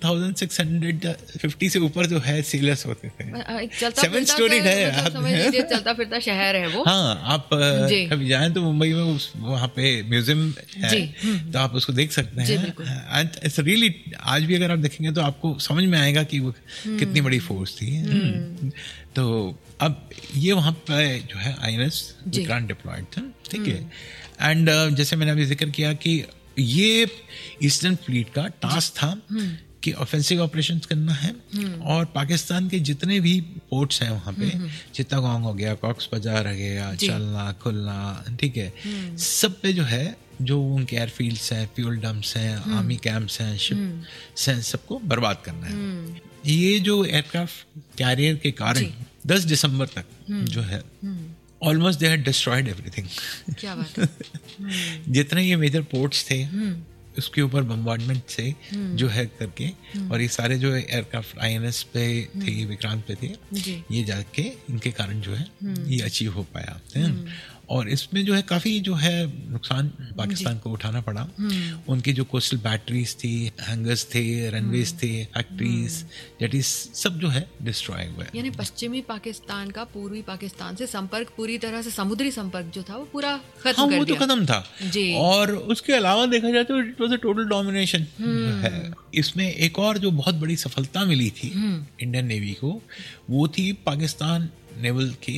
सोलह सौ पचास से ऊपर जो है सेलर्स होते थे। सेवन स्टोरी है, चलता फिरता शहर है वो। हाँ, आप कभी जाएं तो मुंबई में उस वहाँ पे म्यूजियम है, तो आप उसको देख सकते हैं। एंड इट्स रियली, आज भी अगर आप देखेंगे तो आपको समझ में आएगा कि वो कितनी बड़ी फोर्स थी। तो अब ये वहाँ पे जो है आईएनएस विक्रांत डिप्लॉयड था, ठीक है। एंड uh, जैसे मैंने अभी जिक्र किया कि ये ईस्टर्न फ्लीट का टास्क था कि ऑफेंसिव ऑपरेशंस करना है, और पाकिस्तान के जितने भी पोर्ट्स हैं वहाँ पे, चित्तागोंग हो गया, कॉक्स बाजार हो गया, चलना, खुलना, ठीक है, सब पे जो है जो उनके एयरफील्ड्स हैं, फ्यूल डंप्स हैं, आर्मी कैंप्स हैं, शिप हैं, सबको बर्बाद करना है। ये जो एयरक्राफ्ट कैरियर के कारण दस दिसंबर तक जो है almost they had destroyed everything. क्या बात है। जितने ये मेजर पोर्ट्स थे उसके ऊपर बम्बार्डमेंट से जो है करके, और ये सारे जो एयरक्राफ्ट आईएनएस पे थे, विक्रांत पे थे, ये जाके इनके कारण जो है ये अचीव हो पाया है। और इसमें जो है काफ़ी जो है नुकसान पाकिस्तान को उठाना पड़ा। उनकी जो कोस्टल बैटरीज थी, हैंगर्स थे, रनवेज थे, फैक्ट्रीज, जेटीज, सब जो है डिस्ट्रॉय हुए। यानी पश्चिमी पाकिस्तान का पूर्वी पाकिस्तान से संपर्क पूरी तरह से, समुद्री संपर्क जो था वो पूरा खत्म हाँ, कर वो दिया। तो खत्म था जी। और उसके अलावा देखा जाए तो it was a total domination है। इसमें एक और जो बहुत बड़ी सफलता मिली थी इंडियन नेवी को, वो थी पाकिस्तान नेवल की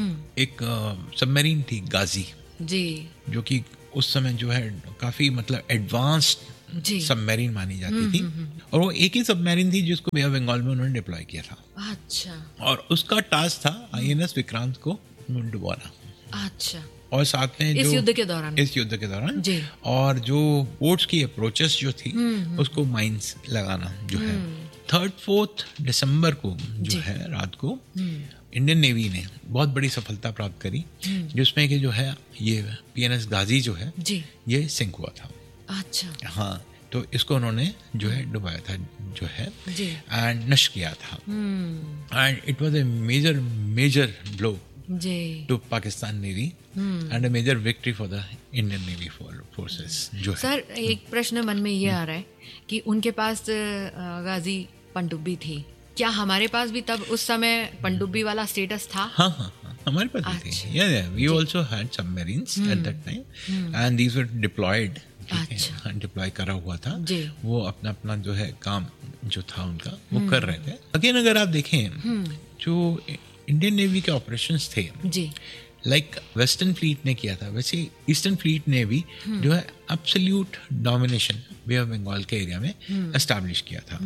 एक सबमरीन थी गाजी, जी, जो कि उस समय जो है काफी मतलब एडवांस्ड सबमरीन मानी जाती थी। और वो एक ही सबमरीन थी जिसको बे ऑफ बंगाल में उन्होंने डिप्लॉय किया था। अच्छा। और उसका टास्क था आईएनएस विक्रांत को डुबाना। अच्छा। और साथ में इस जो युद्ध के दौरान इस युद्ध के दौरान जी। और जो पोर्ट्स की अप्रोचेस जो थी उसको माइंस लगाना जो है। थर्ड फोर्थ दिसंबर को जो है रात को इंडियन नेवी ने बहुत बड़ी सफलता प्राप्त करी, जिसमें कि जो है ये पीएनएस गाजी जो है जी। ये सिंक हुआ था। अच्छा। हाँ, तो इसको उन्होंने जो है डुबाया था जो है एंड नष्ट किया था। And it was a major major blow to Pakistan navy and a major victory for the Indian navy forces जो है। सर, एक प्रश्न मन में ये आ रहा है कि उनके पास गाजी पनडुब्बी थी, क्या हमारे पास भी तब उस समय पनडुब्बी वाला स्टेटस था? हाँ हाँ हाँ, हमारे पास भी थी। या या we also had submarines at that time and these were diploid. अच्छा। डिप्लॉय करा हुआ था, वो अपना अपना जो है काम जो था उनका वो कर रहे थे। अगेन अगर आप देखें जो इंडियन नेवी के ऑपरेशंस थे जी, लाइक वेस्टर्न फ्लीट ने किया था, वैसे ईस्टर्न फ्लीट ने भी जो है absolute domination bay of Bengal के एरिया में एस्टैब्लिश किया था।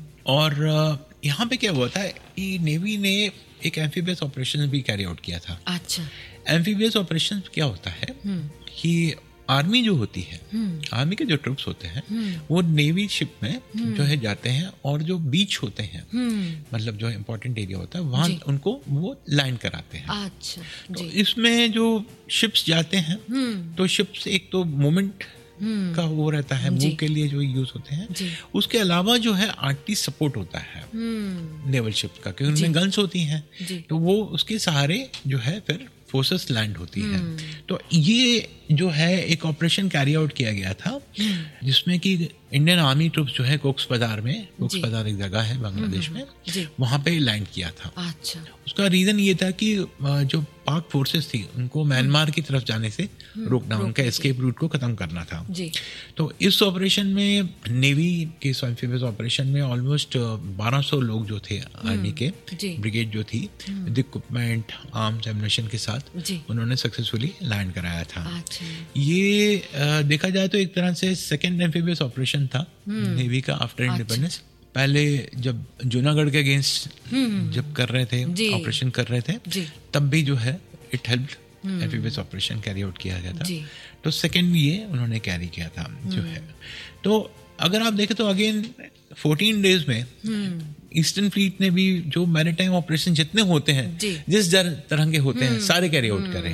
और यहाँ पे क्या हुआ था कि नेवी ने एक एम्फीबियस ऑपरेशन भी कैरी आउट किया था। अच्छा। एम्फीबियस ऑपरेशन क्या होता है कि आर्मी जो होती है, आर्मी के जो ट्रूप्स होते हैं वो नेवी शिप में जो है जाते हैं और जो बीच होते हैं, मतलब जो इम्पोर्टेंट एरिया होता है वहाँ उनको वो लैंड कराते हैं। अच्छा। तो इसमें जो शिप्स जाते हैं तो शिप्स एक तो मूवमेंट का वो रहता है, मूव के लिए जो यूज होते हैं, उसके अलावा जो है आर्टी सपोर्ट होता है नेवल शिप का, क्योंकि उनमें गन्स होती हैं, तो वो उसके सहारे जो है फिर फोर्सेस लैंड होती है। तो ये जो है एक ऑपरेशन कैरी आउट किया गया था जिसमें कि इंडियन आर्मी ट्रूप्स जो है कोक्स बाजार में, कोक्स बाजार एक जगह है बांग्लादेश में, वहां पे लैंड किया था। अच्छा। उसका रीजन ये था कि जो पाक फोर्सेस थी उनको म्यांमार की तरफ जाने से रोकना, उनका एस्केप रूट को खत्म करना था। जी। तो इस ऑपरेशन में नेवी के एम्फीबियस ऑपरेशन में ऑलमोस्ट बारह सौ लोग जो थे आर्मी के ब्रिगेड जो थी विद इक्विपमेंट, आर्म्स, एम्युनिशन के साथ उन्होंने सक्सेसफुली लैंड कराया था। अच्छा। ये आ, देखा जाए तो एक तरह से सेकेंड एम्फीबियस ऑपरेशन था नेवी का आफ्टर इंडिपेंडेंस। पहले जब जूनागढ़ के अगेंस्ट जब कर रहे थे, ऑपरेशन कर रहे थे, तब भी जो है it helped amphibious operation carry out किया गया था। तो सेकेंड ये उन्होंने कैरी किया था जो है। तो अगर आप देखें तो अगेन फोर्टीन डेज में ईस्टर्न फ्लीट ने भी जो मैरीटाइम ऑपरेशन जितने होते हैं, जिस तरह के होते हैं, सारे कैरी आउट करें।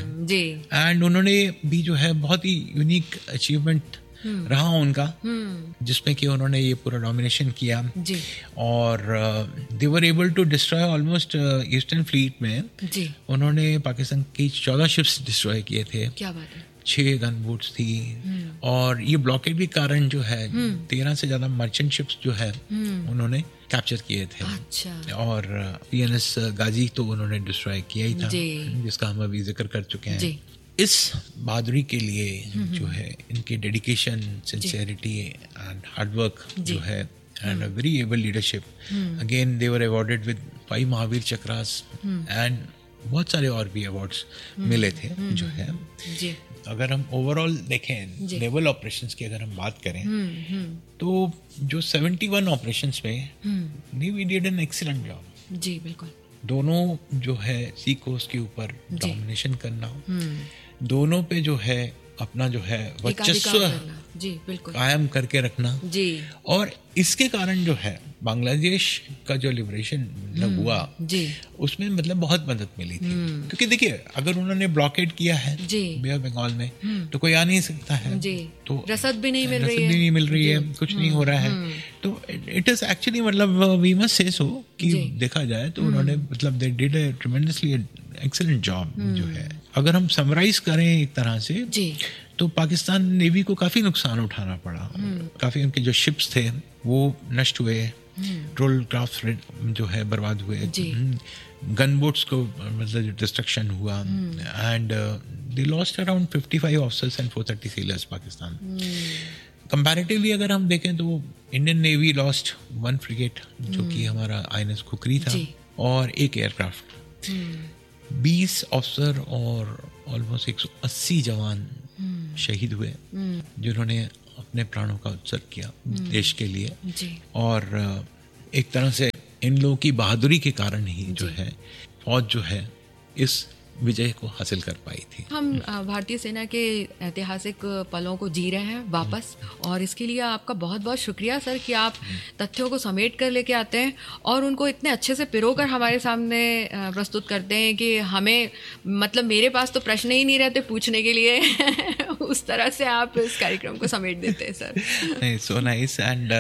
एंड उन्होंने भी जो है बहुत ही यूनिक अचीवमेंट रहा उनका, जिसमें कि उन्होंने ये पूरा डोमिनेशन किया और दे were able to destroy almost eastern fleet में उन्होंने पाकिस्तान की चौदह शिप्स डिस्ट्रॉय किए थे। क्या बात है। छह गन बोट्स थी और ये ब्लॉकेड के कारण जो है तेरह से ज्यादा मर्चेंट शिप्स जो है उन्होंने कैप्चर किए थे। अच्छा। और पीएनएस गाजी तो उन्होंने डिस्ट्रॉय किया ही था, जिसका हम अभी जिक्र कर चुके हैं। इस बहादुरी के लिए जो है इनके डेडिकेशन, सिंसियरिटी एंड हार्डवर्क जो है and a very able leadership, again they were awarded with five Mahavir chakras and बहुत सारे और भी अवार्ड्स मिले थे जो है। जी। अगर हम ओवरऑल देखें नेवल ऑपरेशंस की अगर हम बात करें तो जो इकहत्तर ऑपरेशंस में navy did an excellent job. जी बिल्कुल। दोनों जो है सी कोस्ट के ऊपर डोमिनेशन करना, दोनों पे जो है अपना जो है वर्चस्व जी बिल्कुल कायम करके रखना जी। और इसके कारण जो है बांग्लादेश का जो लिबरेशन मतलब हुआ जी, उसमें मतलब बहुत मदद मिली थी। क्योंकि देखिए अगर उन्होंने ब्लॉकेड किया है बे ऑफ बंगाल में तो कोई आ नहीं सकता है जी, तो रसद भी नहीं मिल रसद रही है, भी नहीं मिल रही है, कुछ नहीं हो रहा है। तो इट इज एक्चुअली मतलब वी मस्ट से सो कि देखा जाए तो उन्होंने मतलब they did a tremendously excellent job जो है। अगर हम समराइज करें एक तरह से जी, तो पाकिस्तान नेवी को काफी नुकसान उठाना पड़ा। काफी उनके जो शिप्स थे वो नष्ट हुए, ट्रोल क्राफ्ट जो है बर्बाद हुए, गन बोट्स को मतलब डिस्ट्रक्शन हुआ and they lost around fifty five officers and four thirty sellers Pakistan. Comparatively अगर हम देखें तो Indian navy lost one frigate जो कि हमारा आईएनएस खुकरी था और एक एयरक्राफ्ट, बीस ऑफिसर और ऑलमोस्ट एक सौ अस्सी जवान शहीद हुए जिन्होंने अपने प्राणों का उत्सर्ग किया देश के लिए जी। और एक तरह से इन लोगों की बहादुरी के कारण ही जो है फौज जो है इस विजय को हासिल कर पाई थी। हम भारतीय सेना के ऐतिहासिक पलों को जी रहे हैं वापस, और इसके लिए आपका बहुत बहुत शुक्रिया सर कि आप तथ्यों को समेट कर लेके आते हैं और उनको इतने अच्छे से पिरोकर हमारे सामने प्रस्तुत करते हैं कि हमें मतलब मेरे पास तो प्रश्न ही नहीं रहते पूछने के लिए उस तरह से आप इस कार्यक्रम को समेट देते हैं सर। नहीं, सो नाइस। एंड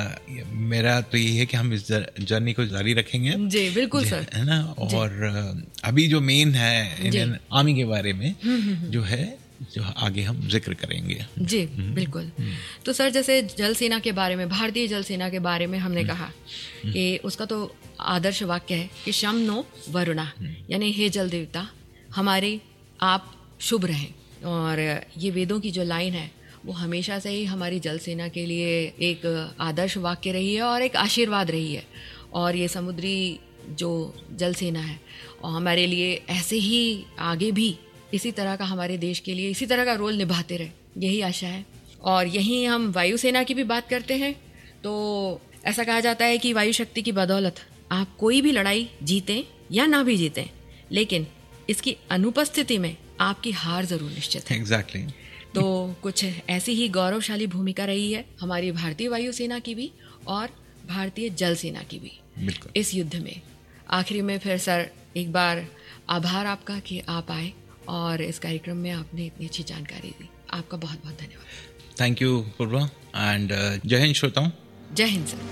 मेरा तो ये है कि हम इस जर्नी को जारी रखेंगे जी, बिल्कुल सर, है ना। और uh, अभी जो मेन है इंडियन आर्मी के बारे में जो है जो आगे हम जिक्र करेंगे जी बिल्कुल। तो सर जैसे जल सेना के बारे में, भारतीय जल सेना के बारे में हमने कहा कि उसका तो आदर्श वाक्य है कि शम नो वरुणा, यानी हे जल देवता हमारे आप शुभ रहें। और ये वेदों की जो लाइन है वो हमेशा से ही हमारी जल सेना के लिए एक आदर्श वाक्य रही है और एक आशीर्वाद रही है। और ये समुद्री जो जल सेना है और हमारे लिए ऐसे ही आगे भी इसी तरह का हमारे देश के लिए इसी तरह का रोल निभाते रहे, यही आशा है। और यहीं हम वायुसेना की भी बात करते हैं तो ऐसा कहा जाता है कि वायु शक्ति की बदौलत आप कोई भी लड़ाई जीतें या ना भी जीतें, लेकिन इसकी अनुपस्थिति में आपकी हार जरूर निश्चित है। Exactly exactly. तो कुछ ऐसी ही गौरवशाली भूमिका रही है हमारी भारतीय वायुसेना की भी और भारतीय जल सेना की भी इस युद्ध में। आखिरी में फिर सर एक बार आभार आपका कि आप आए और इस कार्यक्रम में आपने इतनी अच्छी जानकारी दी। आपका बहुत बहुत धन्यवाद। थैंक यू पूर्वा एंड जय हिंद श्रोताओं। जय हिंद सर।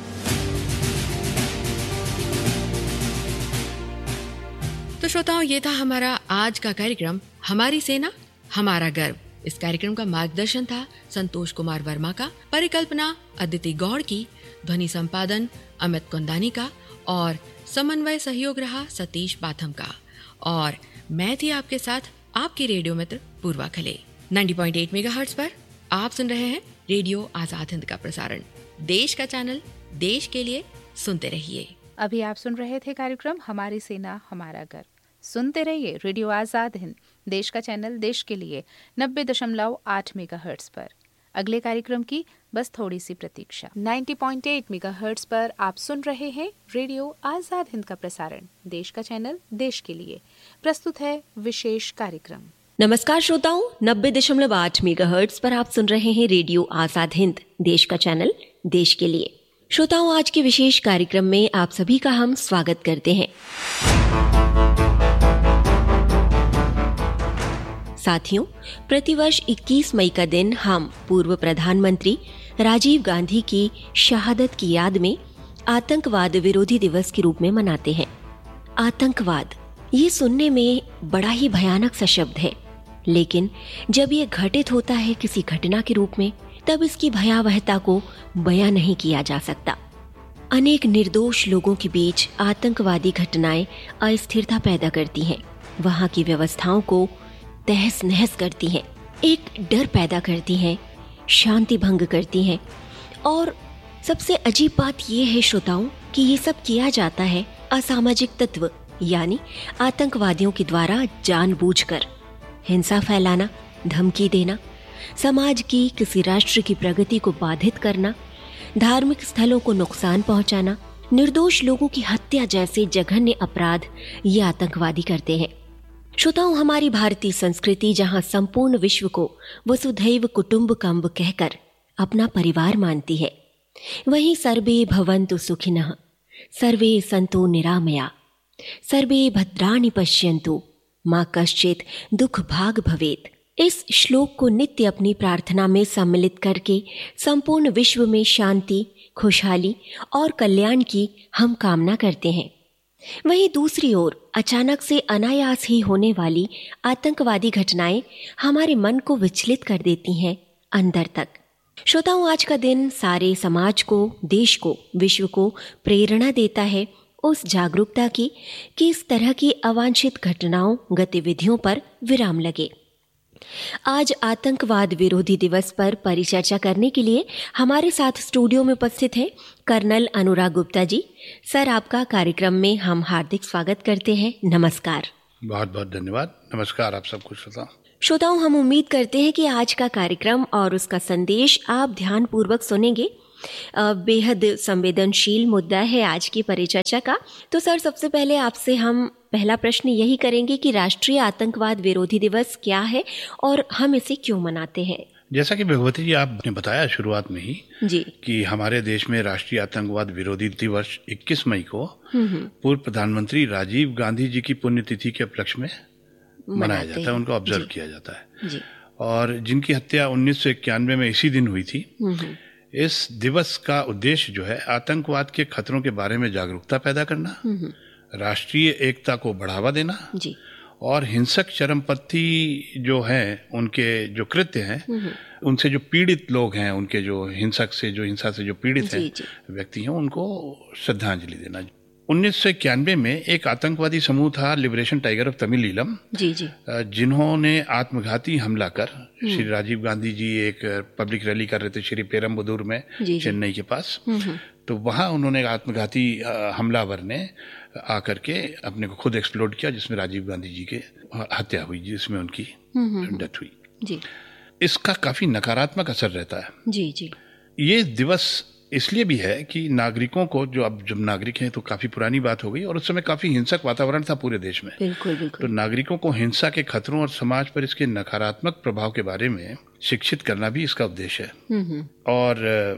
तो श्रोताओं ये था हमारा आज का कार्यक्रम हमारी सेना हमारा गर्व। इस कार्यक्रम का मार्गदर्शन था संतोष कुमार वर्मा का, परिकल्पना अदिति गौड़ की, ध्वनि संपादन अमित कुंदानी का और समन्वय सहयोग रहा सतीश बाथम का। और मैं थी आपके साथ आपकी रेडियो मित्र पूर्वा खले। नब्बे पॉइंट आठ मेगाहर्ट्ज पर आप सुन रहे हैं रेडियो आजाद हिंद का प्रसारण। देश का चैनल, देश के लिए, सुनते रहिए। अभी आप सुन रहे थे कार्यक्रम हमारी सेना हमारा गर्व। सुनते रहिए रेडियो आजाद हिंद, देश का चैनल, देश के लिए, नब्बे दशमलव आठ मेगाहर्ट्ज पर। अगले कार्यक्रम की बस थोड़ी सी प्रतीक्षा। नब्बे पॉइंट आठ मेगाहर्ट्ज पर आप सुन रहे हैं रेडियो आजाद हिंद का प्रसारण। देश का चैनल, देश के लिए। प्रस्तुत है विशेष कार्यक्रम। नमस्कार श्रोताओं, नब्बे दशमलव आठ मेगाहर्ट्ज पर आप सुन रहे हैं रेडियो आजाद हिंद, देश का चैनल, देश के लिए। श्रोताओं, आज के विशेष कार्यक्रम में आप सभी का हम स्वागत करते हैं। साथियों, प्रतिवर्ष इक्कीस मई का दिन हम पूर्व प्रधानमंत्री राजीव गांधी की शहादत की याद में आतंकवाद विरोधी दिवस के रूप में मनाते हैं। आतंकवाद, ये सुनने में बड़ा ही भयानक सा शब्द है, लेकिन जब ये घटित होता है किसी घटना के रूप में, तब इसकी भयावहता को बयां नहीं किया जा सकता। अनेक निर्दोष लोगों के बीच आतंकवादी घटनाएं अस्थिरता पैदा करती हैं, वहां की व्यवस्थाओं को तहस नहस करती हैं, एक डर पैदा करती हैं, शांति भंग करती हैं। और सबसे अजीब बात यह है श्रोताओं कि ये सब किया जाता है असामाजिक तत्व यानी आतंकवादियों के द्वारा जानबूझकर। हिंसा फैलाना, धमकी देना, समाज की किसी राष्ट्र की प्रगति को बाधित करना, धार्मिक स्थलों को नुकसान पहुंचाना, निर्दोष लोगों की हत्या जैसे जघन्य अपराध ये आतंकवादी करते हैं। श्रोताओं, हमारी भारतीय संस्कृति जहां संपूर्ण विश्व को वसुधैव कुटुंबकम कहकर अपना परिवार मानती है, वहीं सर्वे भवन्तु सुखिनः, सर्वे सन्तु निरामया, सर्वे भद्राणि पश्यन्तु, मां कश्चित् दुख भाग भवेत्, इस श्लोक को नित्य अपनी प्रार्थना में सम्मिलित करके संपूर्ण विश्व में शांति, खुशहाली और कल्याण की हम कामना करते हैं। वहीं दूसरी ओर अचानक से अनायास ही होने वाली आतंकवादी घटनाएं हमारे मन को विचलित कर देती हैं अंदर तक। श्रोताओं, आज का दिन सारे समाज को, देश को, विश्व को प्रेरणा देता है उस जागरूकता की कि इस तरह की अवांछित घटनाओं, गतिविधियों पर विराम लगे। आज आतंकवाद विरोधी दिवस पर परिचर्चा करने के लिए हमारे साथ स्टूडियो में उपस्थित हैं कर्नल अनुराग गुप्ता जी। सर, आपका कार्यक्रम में हम हार्दिक स्वागत करते हैं। नमस्कार। बहुत बहुत धन्यवाद। नमस्कार आप सबको श्रोताओं। श्रोताओं, हम उम्मीद करते हैं कि आज का कार्यक्रम और उसका संदेश आप ध्यानपूर्वक सुनेंगे। बेहद संवेदनशील मुद्दा है आज की परिचर्चा का। तो सर, सबसे पहले आपसे हम पहला प्रश्न यही करेंगे कि राष्ट्रीय आतंकवाद विरोधी दिवस क्या है और हम इसे क्यों मनाते हैं? जैसा कि भगवती जी आपने बताया शुरुआत में ही जी कि हमारे देश में राष्ट्रीय आतंकवाद विरोधी दिवस इक्कीस मई को पूर्व प्रधानमंत्री राजीव गांधी जी की पुण्यतिथि के उपलक्ष्य में मनाया जाता है, उनको ऑब्जर्व किया जाता है जी। और जिनकी हत्या उन्नीस सौ इक्यानवे में इसी दिन हुई थी। इस दिवस का उद्देश्य जो है आतंकवाद के खतरों के बारे में जागरूकता पैदा करना, राष्ट्रीय एकता को बढ़ावा देना जी। और हिंसक चरमपंथी जो हैं उनके जो कृत्य हैं, उनसे जो पीड़ित लोग हैं, उनके जो हिंसक से जो हिंसा से जो पीड़ित हैं व्यक्ति हैं, उनको श्रद्धांजलि देना। उन्नीस सौ इक्यानवे में एक आतंकवादी समूह था लिबरेशन टाइगर ऑफ तमिलीलम, जी जी, जिन्होंने आत्मघाती हमला कर श्री राजीव गांधी जी एक पब्लिक रैली कर रहे थे श्री पेरम्बदूर में चेन्नई के पास, तो वहां उन्होंने आत्मघाती हमलावर ने आकर के अपने को खुद एक्सप्लोड किया, जिसमें राजीव गांधी जी के हत्या हुई, जिसमें उनकी डेथ हुई जी। इसका काफी नकारात्मक असर रहता है जी जी। ये दिवस इसलिए भी है कि नागरिकों को, जो अब जब नागरिक हैं तो काफी पुरानी बात हो गई और उस समय काफी हिंसक वातावरण था पूरे देश में, बिल्कुल बिल्कुल। तो नागरिकों को हिंसा के खतरों और समाज पर इसके नकारात्मक प्रभाव के बारे में शिक्षित करना भी इसका उद्देश्य है। और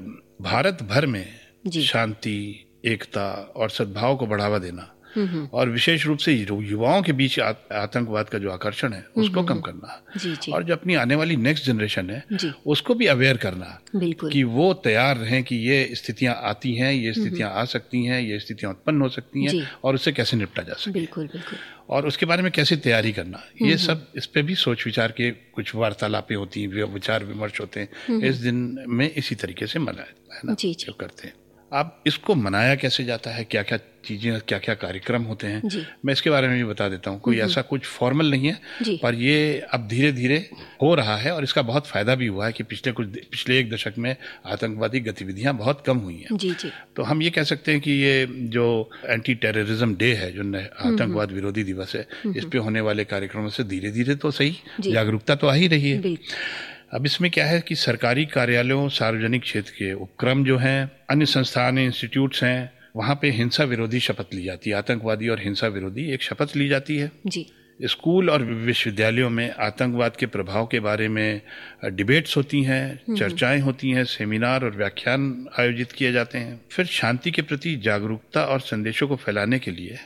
भारत भर में शांति, एकता और सद्भाव को बढ़ावा देना और विशेष रूप से युवाओं के बीच आतंकवाद का जो आकर्षण है उसको कम करना जी जी। और जो अपनी आने वाली नेक्स्ट जनरेशन है उसको भी अवेयर करना कि वो तैयार रहें कि ये स्थितियां आती हैं, ये स्थितियां आ सकती हैं, ये स्थितियां उत्पन्न हो सकती हैं और उससे कैसे निपटा जा सके, बिल्कुल बिल्कुल, और उसके बारे में कैसे तैयारी करना, ये सब इस पे भी सोच विचार के कुछ वार्तालापें होती हैं, विचार विमर्श होते हैं। इस दिन में इसी तरीके से मनाया है ना जो करते हैं। अब इसको मनाया कैसे जाता है, क्या क्या चीजें, क्या क्या कार्यक्रम होते हैं, मैं इसके बारे में भी बता देता हूँ। कोई ऐसा कुछ फॉर्मल नहीं है, पर ये अब धीरे धीरे हो रहा है और इसका बहुत फायदा भी हुआ है कि पिछले कुछ पिछले एक दशक में आतंकवादी गतिविधियां बहुत कम हुई हैं। जी जी। तो हम ये कह सकते हैं कि ये जो एंटी टेररिज्म डे है, जो आतंकवाद विरोधी दिवस है, इस पे होने वाले कार्यक्रमों से धीरे धीरे तो सही जागरूकता तो आ ही रही है। अब इसमें क्या है कि सरकारी कार्यालयों, सार्वजनिक क्षेत्र के उपक्रम जो हैं, अन्य संस्थान, इंस्टीट्यूट्स हैं, वहाँ पे हिंसा विरोधी शपथ ली जाती है। आतंकवादी और हिंसा विरोधी एक शपथ ली जाती है जी। स्कूल और विश्वविद्यालयों में आतंकवाद के प्रभाव के बारे में डिबेट्स होती हैं, चर्चाएं होती हैं, सेमिनार और व्याख्यान आयोजित किए जाते हैं। फिर शांति के प्रति जागरूकता और संदेशों को फैलाने के लिए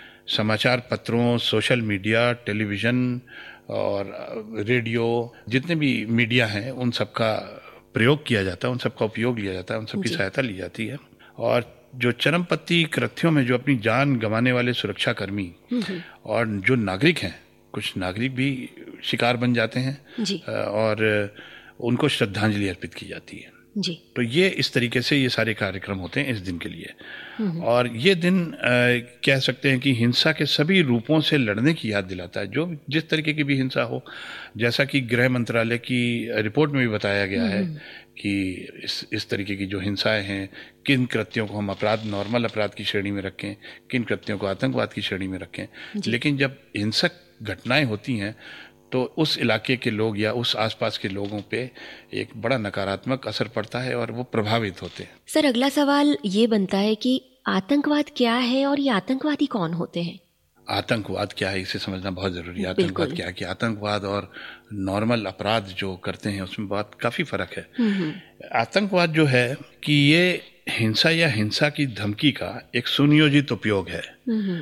समाचार पत्रों, सोशल मीडिया, टेलीविज़न और रेडियो, जितने भी मीडिया हैं, उन सब का प्रयोग किया जाता है, उन सब का उपयोग लिया जाता है, उन सब की सहायता ली जाती है। और जो चरमपंथी कृत्यों में जो अपनी जान गंवाने वाले सुरक्षाकर्मी और जो नागरिक हैं, कुछ नागरिक भी शिकार बन जाते हैं जी। और उनको श्रद्धांजलि अर्पित की जाती है जी। तो ये इस तरीके से ये सारे कार्यक्रम होते हैं इस दिन के लिए। और ये दिन आ, कह सकते हैं कि हिंसा के सभी रूपों से लड़ने की याद दिलाता है, जो जिस तरीके की भी हिंसा हो। जैसा कि गृह मंत्रालय की रिपोर्ट में भी बताया गया है कि इस इस तरीके की जो हिंसाएं हैं, किन कृत्यों को हम अपराध, नॉर्मल अपराध की श्रेणी में रखें, किन कृत्यों को आतंकवाद की श्रेणी में रखें। लेकिन जब हिंसक घटनाएं होती हैं तो उस इलाके के लोग या उस आसपास के लोगों पे एक बड़ा नकारात्मक असर पड़ता है और वो प्रभावित होते हैं। सर, अगला सवाल ये बनता है कि आतंकवाद क्या है और ये आतंकवादी कौन होते हैं? आतंकवाद क्या है इसे समझना बहुत जरूरी है। आतंकवाद क्या है कि आतंकवाद और नॉर्मल अपराध जो करते हैं उसमें बहुत काफी फर्क है। आतंकवाद जो है कि ये हिंसा या हिंसा की धमकी का एक सुनियोजित उपयोग है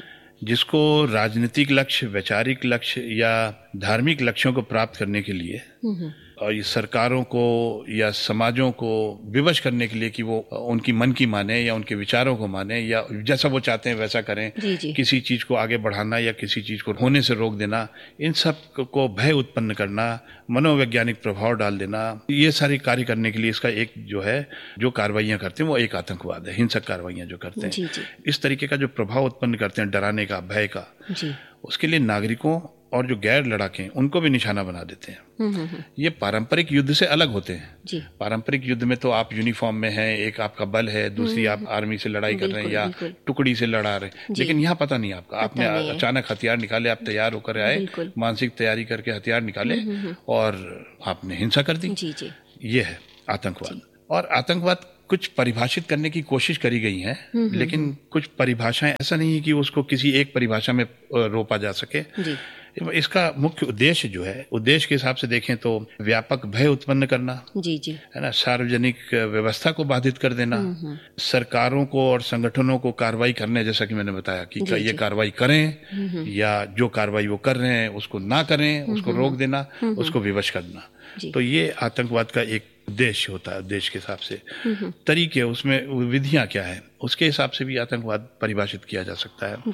जिसको राजनीतिक लक्ष्य, वैचारिक लक्ष्य या धार्मिक लक्ष्यों को प्राप्त करने के लिए और ये सरकारों को या समाजों को विवश करने के लिए कि वो उनकी मन की माने या उनके विचारों को माने या जैसा वो चाहते हैं वैसा करें, जी जी। किसी चीज को आगे बढ़ाना या किसी चीज को होने से रोक देना, इन सब को भय उत्पन्न करना, मनोवैज्ञानिक प्रभाव डाल देना, ये सारे कार्य करने के लिए इसका एक जो है जो कार्रवाइयां करते हैं वो एक आतंकवाद है। हिंसक कार्रवाइयां जो करते हैं जी जी। इस तरीके का जो प्रभाव उत्पन्न करते हैं डराने का, भय का, जी। उसके लिए नागरिकों और जो गैर लड़ाके हैं उनको भी निशाना बना देते हैं। ये पारंपरिक युद्ध से अलग होते हैं। जी। पारंपरिक युद्ध में तो आप यूनिफॉर्म में हैं, एक आपका बल है, दूसरी आप आर्मी से लड़ाई कर रहे हैं या टुकड़ी से लड़ा रहे हैं, लेकिन यहाँ पता नहीं आपका, आपने अचानक हथियार निकाले, आप तैयार होकर आए, मानसिक तैयारी करके हथियार निकाले और आपने हिंसा कर दी। जी जी। ये है आतंकवाद। और आतंकवाद कुछ परिभाषित करने की कोशिश करी गई है, लेकिन कुछ परिभाषाएं ऐसा नहीं है कि उसको किसी एक परिभाषा में रोपा जा सके। जी। इसका मुख्य उद्देश्य जो है, उद्देश्य के हिसाब से देखें तो व्यापक भय उत्पन्न करना, जी जी, है ना, सार्वजनिक व्यवस्था को बाधित कर देना, सरकारों को और संगठनों को कार्रवाई करने, जैसा कि मैंने बताया कि जी, ये कार्रवाई करें या जो कार्रवाई वो कर रहे हैं उसको ना करें, उसको रोक देना, उसको विवश करना। तो ये आतंकवाद का एक उद्देश्य होता है। उद्देश्य के हिसाब से तरीके, उसमें विधियां क्या है, उसके हिसाब से भी आतंकवाद परिभाषित किया जा सकता है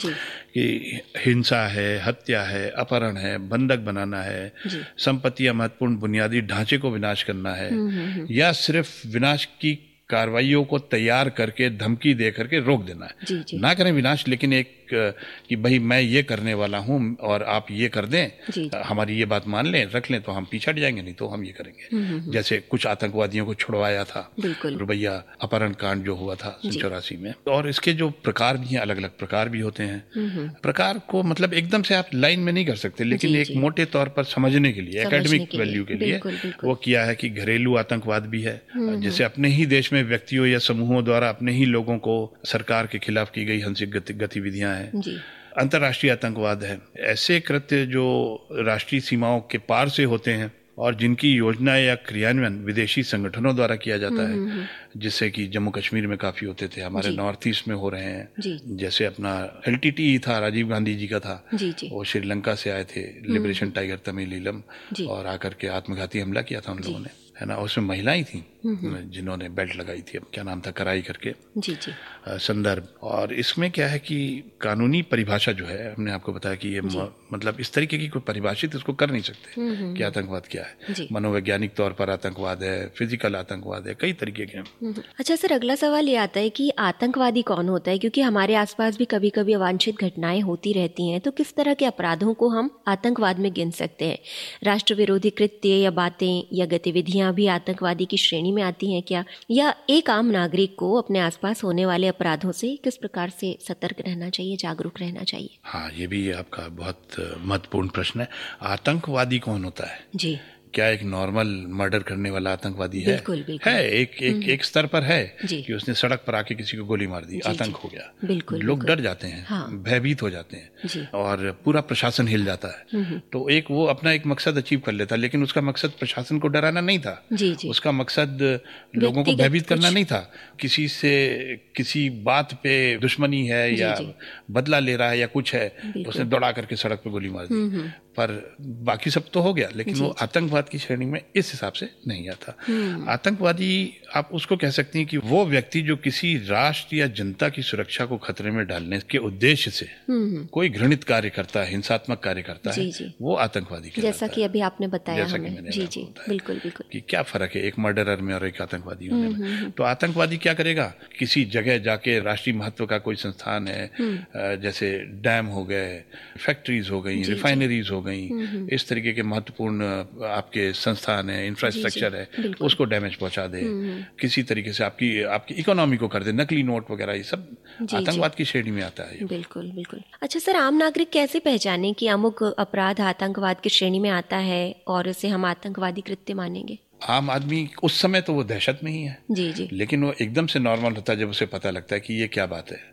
कि हिंसा है, हत्या है, अपहरण है, बंधक बनाना है, संपत्ति या महत्वपूर्ण बुनियादी ढांचे को विनाश करना है, या सिर्फ विनाश की कार्रवाइयों को तैयार करके धमकी दे करके रोक देना है। जी जी। ना करें विनाश, लेकिन एक कि भाई मैं ये करने वाला हूं और आप ये कर दें, जी जी। हमारी ये बात मान लें, रख लें तो हम पीछे हट जाएंगे, नहीं तो हम ये करेंगे। जैसे कुछ आतंकवादियों को छुड़वाया था, रुबैया अपहरण कांड जो हुआ था सन चौरासी में। और इसके जो प्रकार भी हैं, अलग अलग प्रकार भी होते हैं। प्रकार को मतलब एकदम से आप लाइन में नहीं कर सकते, लेकिन एक मोटे तौर पर समझने के लिए, एकेडमिक वैल्यू के लिए वो किया है कि घरेलू आतंकवाद भी है, जैसे अपने ही देश में व्यक्तियों या समूहों द्वारा अपने ही लोगों को सरकार के खिलाफ की गई हिंसक गतिविधियां हैं। अंतर्राष्ट्रीय आतंकवाद है, ऐसे कृत्य जो राष्ट्रीय सीमाओं के पार से होते हैं और जिनकी योजना या क्रियान्वयन विदेशी संगठनों द्वारा किया जाता है, जिससे कि जम्मू कश्मीर में काफी होते थे, हमारे नॉर्थ ईस्ट में हो रहे हैं। जैसे अपना एल टी टी था, राजीव गांधी जी का था, जी जी। वो श्रीलंका से आए थे, लिबरेशन टाइगर तमिलीलम, और आकर के आत्मघाती हमला किया था उन लोगों ने, है ना। उसमें महिलाएं थी जिन्होंने बेल्ट लगाई थी, अब क्या नाम था, कराई करके, जी जी। संदर्भ। और इसमें क्या है कि कानूनी परिभाषा जो है, हमने आपको बताया कि ये मतलब इस तरीके की कोई परिभाषित इसको कर नहीं सकते कि आतंकवाद क्या है। मनोवैज्ञानिक तौर पर आतंकवाद है, फिजिकल आतंकवाद है, कई तरीके के। अच्छा सर, अगला सवाल ये आता है कि आतंकवादी कौन होता है, क्योंकि हमारे आसपास भी कभी कभी अवांछित घटनाएं होती रहती हैं, तो किस तरह के अपराधों को हम आतंकवाद में गिन सकते हैं? राष्ट्र विरोधी कृत्य या बातें या गतिविधियां भी आतंकवादी की श्रेणी में आती हैं क्या? या एक आम नागरिक को अपने आसपास होने वाले अपराधों से किस प्रकार से सतर्क रहना चाहिए, जागरूक रहना चाहिए? हाँ, ये भी आपका बहुत महत्वपूर्ण प्रश्न है। आतंकवादी कौन होता है? जी, क्या एक नॉर्मल मर्डर करने वाला आतंकवादी है? बिल्कुल, बिल्कुल। है एक एक एक स्तर पर है कि उसने सड़क पर आके किसी को गोली मार दी, आतंक हो गया। बिल्कुल, लोग डर जाते हैं, हाँ। भयभीत हो जाते हैं और पूरा प्रशासन हिल जाता है। तो एक वो अपना एक मकसद अचीव कर लेता, लेकिन उसका मकसद प्रशासन को डराना नहीं था, जी जी। उसका मकसद लोगों को भयभीत करना नहीं था, किसी से किसी बात पे दुश्मनी है या बदला ले रहा है या कुछ है, उसने दौड़ा करके सड़क पे गोली मार दी। पर बाकी सब तो हो गया, लेकिन वो आतंकवाद की श्रेणी में इस हिसाब से नहीं आता। आतंकवादी आप उसको कह सकती हैं कि वो व्यक्ति जो किसी राष्ट्र या जनता की सुरक्षा को खतरे में डालने के उद्देश्य से कोई घृणित कार्य करता है, हिंसात्मक कार्य करता है, वो आतंकवादी कहलाता है। जैसा कि अभी आपने बताया जैसा कि मैंने जी जी, बिल्कुल बिल्कुल, कि क्या फर्क है एक मर्डरर में और एक आतंकवादी होने में। तो आतंकवादी क्या करेगा, किसी जगह जाके राष्ट्रीय महत्व का कोई संस्थान है, जैसे डैम हो गए, फैक्ट्रीज हो गई, रिफाइनरीज हो गई, इस तरीके के महत्वपूर्ण आपके संस्थान है, इंफ्रास्ट्रक्चर है, उसको डैमेज पहुंचा दे, किसी तरीके से आपकी आपकी इकोनॉमी को कर दे, नकली नोट वगैरह, ये सब आतंकवाद की श्रेणी में आता है। बिल्कुल बिल्कुल। अच्छा सर, आम नागरिक कैसे पहचाने कि अमुक अपराध आतंकवाद की श्रेणी में आता है और इसे हम आतंकवादी कृत्य मानेंगे? आम आदमी उस समय तो वो दहशत में ही है, जी जी, लेकिन वो एकदम से नॉर्मल होता है जब उसे पता लगता है कि ये क्या बात है,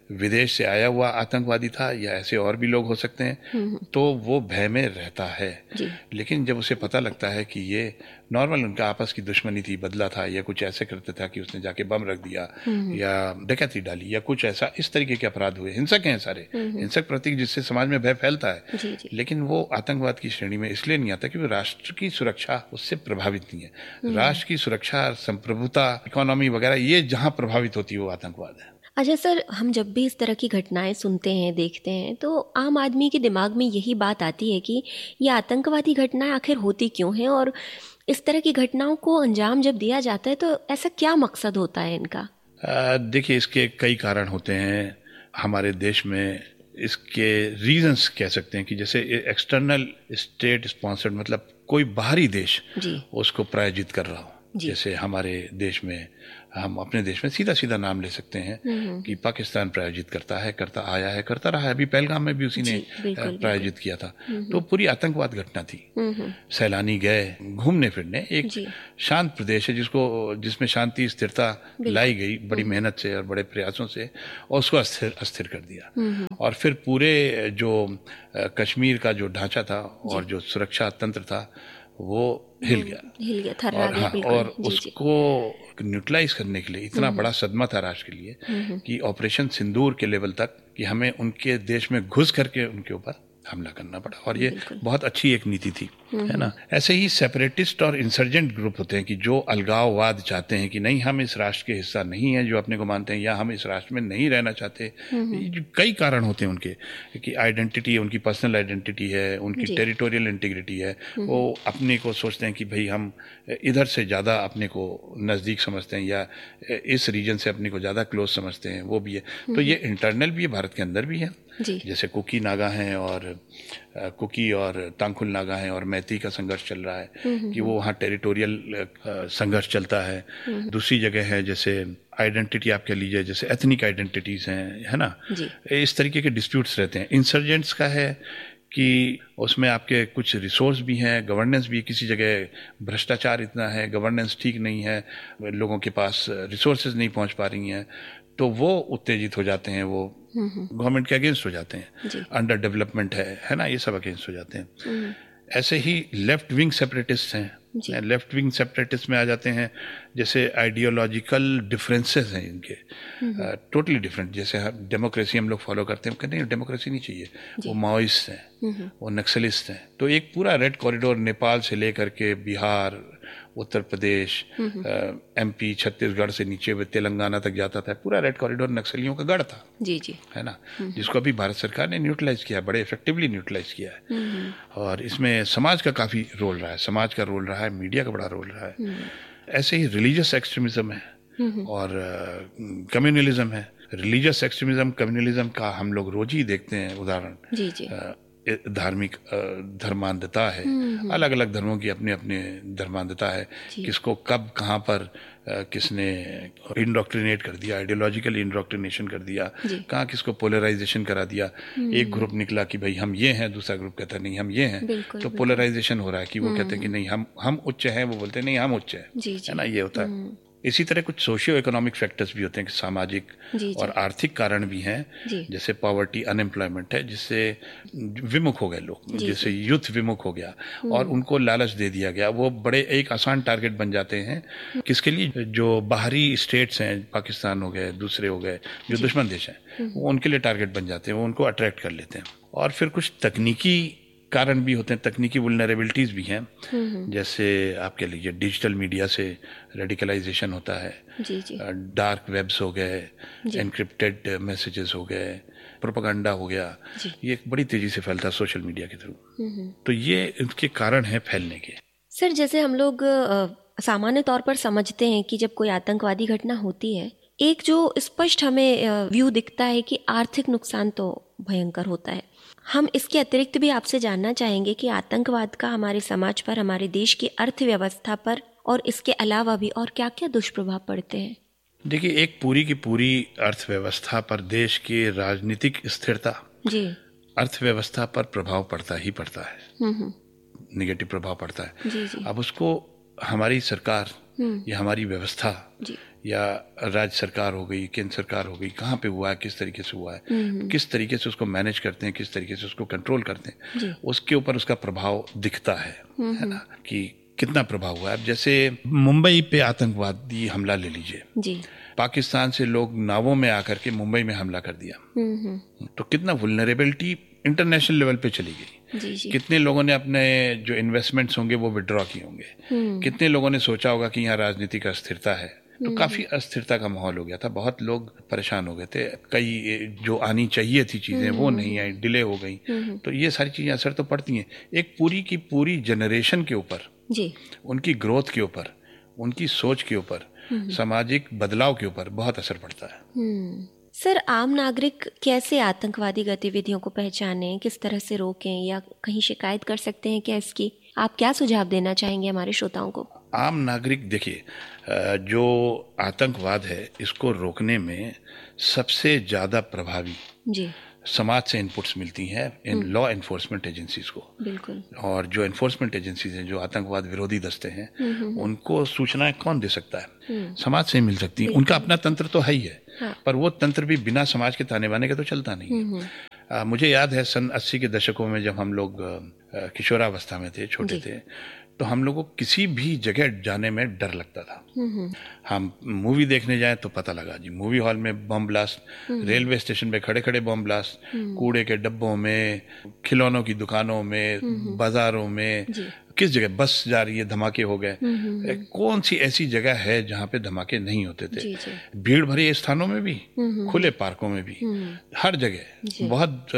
विदेश से आया हुआ आतंकवादी था या ऐसे और भी लोग हो सकते हैं, तो वो भय में रहता है। लेकिन जब उसे पता लगता है कि ये नॉर्मल उनका आपस की दुश्मनी थी, बदला था, या कुछ ऐसे करता था कि उसने जाके बम रख दिया या डकैती डाली या कुछ ऐसा, इस तरीके के अपराध हुए, हिंसक हैं सारे, हिंसक प्रतीक जिससे समाज में भय फैलता है, जी, जी। लेकिन वो आतंकवाद की श्रेणी में इसलिए नहीं आता क्योंकि राष्ट्र की सुरक्षा उससे प्रभावित नहीं है। राष्ट्र की सुरक्षा, संप्रभुता, इकोनॉमी वगैरह ये जहां प्रभावित होती है वो आतंकवाद है। अच्छा सर, हम जब भी इस तरह की घटनाएं सुनते हैं, देखते हैं, तो आम आदमी के दिमाग में यही बात आती है कि ये आतंकवादी घटनाएं आखिर होती क्यों हैं, और इस तरह की घटनाओं को अंजाम जब दिया जाता है तो ऐसा क्या मकसद होता है इनका? देखिए, इसके कई कारण होते हैं हमारे देश में। इसके रीजंस कह सकते हैं कि जैसे एक्सटर्नल स्टेट स्पॉन्सर्ड, मतलब कोई बाहरी देश उसको प्रायोजित कर रहा हो। जैसे हमारे देश में, हम अपने देश में सीधा सीधा नाम ले सकते हैं कि पाकिस्तान प्रायोजित करता है, करता आया है, करता रहा है। अभी पहलगाम में भी उसी ने प्रायोजित किया था, तो पूरी आतंकवाद घटना थी। सैलानी गए घूमने फिरने, एक शांत प्रदेश है जिसको जिसमें शांति स्थिरता लाई गई बड़ी मेहनत से और बड़े प्रयासों से, और उसको अस्थिर अस्थिर कर दिया। और फिर पूरे जो कश्मीर का जो ढांचा था और जो सुरक्षा तंत्र था वो हिल गया हिल गया था। और, हाँ, और उसको न्यूट्रलाइज करने के लिए इतना बड़ा सदमा था राष्ट्र के लिए कि ऑपरेशन सिंदूर के लेवल तक कि हमें उनके देश में घुस करके उनके ऊपर हमला करना पड़ा, और ये बहुत अच्छी एक नीति थी, है ना। ऐसे ही सेपरेटिस्ट और इंसर्जेंट ग्रुप होते हैं कि जो अलगाववाद चाहते हैं कि नहीं, हम इस राष्ट्र के हिस्सा नहीं हैं जो अपने को मानते हैं, या हम इस राष्ट्र में नहीं रहना चाहते। कई कारण होते हैं उनके, कि आइडेंटिटी, उनकी पर्सनल आइडेंटिटी है, उनकी टेरिटोरियल इंटीग्रिटी है, वो अपने को सोचते हैं कि भाई हम इधर से ज़्यादा अपने को नज़दीक समझते हैं या इस रीजन से अपने को ज़्यादा क्लोज समझते हैं, वो भी है। तो ये इंटरनल भी है, भारत के अंदर भी है। जैसे कुकी नागा हैं और कुकी और तांखुल नागा हैं और मैती का संघर्ष चल रहा है कि वो वहाँ टेरिटोरियल संघर्ष चलता है। दूसरी जगह है जैसे आइडेंटिटी आप कह लीजिए, जैसे एथनिक आइडेंटिटीज हैं, है ना, इस तरीके के डिस्प्यूट्स रहते हैं। इंसर्जेंट्स का है कि उसमें आपके कुछ रिसोर्स भी हैं, गवर्नेंस भी, किसी जगह भ्रष्टाचार इतना है, गवर्नेंस ठीक नहीं है, लोगों के पास रिसोर्सेज नहीं पहुंच पा रही हैं, तो वो उत्तेजित हो जाते हैं, वो गवर्नमेंट के अगेंस्ट हो जाते हैं। अंडर डेवलपमेंट है है ना, ये सब अगेंस्ट हो जाते हैं। ऐसे ही लेफ्ट विंग सेपरेटिस्ट हैं, लेफ्ट विंग सेपरेटिस्ट में आ जाते हैं जैसे आइडियोलॉजिकल डिफरेंसेस हैं इनके, टोटली डिफरेंट। जैसे डेमोक्रेसी हम लोग फॉलो करते हैं, कहते हैं डेमोक्रेसी नहीं चाहिए, वो माओइस्ट हैं, वो नक्सलिस्ट हैं। तो एक पूरा रेड कॉरिडोर नेपाल से लेकर के बिहार, उत्तर प्रदेश, एमपी, छत्तीसगढ़ से नीचे तेलंगाना तक जाता था, पूरा रेड कॉरिडोर नक्सलियों का गढ़ था, जी जी, है ना, जिसको अभी भारत सरकार ने न्यूट्रलाइज किया, बड़े इफेक्टिवली न्यूट्रलाइज किया है। और इसमें समाज का काफी रोल रहा है, समाज का रोल रहा है, मीडिया का बड़ा रोल रहा है। ऐसे ही रिलीजियस एक्सट्रीमिज्म है और कम्युनलिज्म है। रिलीजियस एक्सट्रीमिज्म, कम्युनलिज्म का हम लोग रोज ही देखते हैं उदाहरण। जी जी। धार्मिक धर्मांधता है, अलग अलग धर्मों की अपने अपने धर्मांधता है, किसको कब कहाँ पर किसने इंडोक्ट्रिनेट कर दिया, आइडियोलॉजिकल इंडोक्ट्रिनेशन कर दिया, कहाँ किसको पोलराइजेशन करा दिया। एक ग्रुप निकला कि भाई हम ये हैं, दूसरा ग्रुप कहता है नहीं हम ये हैं, तो पोलराइजेशन हो रहा है कि वो कहते हैं कि नहीं हम हम उच्च हैं, वो बोलते हैं नहीं हम उच्च हैं, है ना, ये होता है। इसी तरह कुछ सोशियो इकोनॉमिक फैक्टर्स भी होते हैं कि सामाजिक जी, और जी. आर्थिक कारण भी हैं, जैसे पॉवर्टी, अनएम्प्लॉयमेंट है, जिससे विमुख हो गए लोग, जैसे यूथ विमुख हो गया और उनको लालच दे दिया गया, वो बड़े एक आसान टारगेट बन जाते हैं। किसके लिए? जो बाहरी स्टेट्स हैं, पाकिस्तान हो गए, दूसरे हो गए जो दुश्मन देश हैं, वो उनके लिए टारगेट बन जाते हैं, वो उनको अट्रैक्ट कर लेते हैं। और फिर कुछ तकनीकी कारण भी होते हैं, तकनीकी वुल्नरेबिलिटीज भी हैं, जैसे आप कह लीजिए डिजिटल मीडिया से रेडिकलाइजेशन होता है, जी जी। डार्क वेब्स हो गए, एनक्रिप्टेड मैसेजेस हो गए, प्रोपेगेंडा हो गया, ये बड़ी तेजी से फैलता है सोशल मीडिया के थ्रू। तो ये इनके कारण है फैलने के। सर, जैसे हम लोग सामान्य तौर पर समझते हैं कि जब कोई आतंकवादी घटना होती है, एक जो स्पष्ट हमें व्यू दिखता है कि आर्थिक नुकसान तो भयंकर होता है। हम इसके अतिरिक्त भी आपसे जानना चाहेंगे कि आतंकवाद का हमारे समाज पर, हमारे देश की अर्थव्यवस्था पर और इसके अलावा भी और क्या क्या दुष्प्रभाव पड़ते हैं। देखिए, एक पूरी की पूरी अर्थव्यवस्था पर, देश की राजनीतिक स्थिरता, जी, अर्थव्यवस्था पर प्रभाव पड़ता ही पड़ता है, निगेटिव प्रभाव पड़ता है। जी जी। अब उसको हमारी सरकार या हमारी व्यवस्था या राज्य सरकार हो गई, केंद्र सरकार हो गई, कहाँ पे हुआ है, किस तरीके से हुआ है, किस तरीके से उसको मैनेज करते हैं, किस तरीके से उसको कंट्रोल करते हैं, उसके ऊपर उसका प्रभाव दिखता है, है ना, कि कितना प्रभाव हुआ है। जैसे मुंबई पे आतंकवादी हमला ले लीजिए जी। पाकिस्तान से लोग नावों में आकर के मुंबई में हमला कर दिया, तो कितना वुल्नरेबिलिटी इंटरनेशनल लेवल पे चली गई। जी जी। कितने लोगों ने अपने जो इन्वेस्टमेंट्स होंगे वो विड्रॉ किए होंगे, कितने लोगों ने सोचा होगा कि यहाँ राजनीतिक अस्थिरता है, तो काफी अस्थिरता का माहौल हो गया था, बहुत लोग परेशान हो गए थे, कई जो आनी चाहिए थी चीजें वो नहीं आई, डिले हो गई, तो ये सारी चीजें असर तो पड़ती हैं एक पूरी की पूरी जनरेशन के ऊपर जी, उनकी ग्रोथ के ऊपर, उनकी सोच के ऊपर, सामाजिक बदलाव के ऊपर बहुत असर पड़ता है। सर, आम नागरिक कैसे आतंकवादी गतिविधियों को पहचानें, किस तरह से रोकें या कहीं शिकायत कर सकते हैं क्या इसकी? आप क्या सुझाव देना चाहेंगे हमारे श्रोताओं को? आम नागरिक देखिए, जो आतंकवाद है इसको रोकने में सबसे ज्यादा प्रभावी जी समाज से इनपुट्स मिलती हैं इन लॉ एनफोर्समेंट एजेंसीज को। बिल्कुल। और जो एनफोर्समेंट एजेंसीज हैं, जो आतंकवाद विरोधी दस्ते हैं, उनको सूचनाएं कौन दे सकता है? समाज से ही मिल सकती हैं। उनका अपना तंत्र तो है ही है, हाँ। पर वो तंत्र भी बिना समाज के ताने बाने के तो चलता नहीं है। आ, मुझे याद है सन अस्सी के दशकों में जब हम लोग किशोरावस्था में थे, छोटे थे, तो हम लोगों को किसी भी जगह जाने में डर लगता था। हम मूवी देखने जाएं तो पता लगा जी, मूवी हॉल में बम ब्लास्ट, रेलवे स्टेशन पे खड़े खड़े बम ब्लास्ट, कूड़े के डब्बों में, खिलौनों की दुकानों में, बाजारों में, किस जगह बस जा रही है धमाके हो गए। कौन सी ऐसी जगह है जहाँ पे धमाके नहीं होते थे? जी जी। भीड़ भरी स्थानों में भी, खुले पार्कों में भी, हर जगह बहुत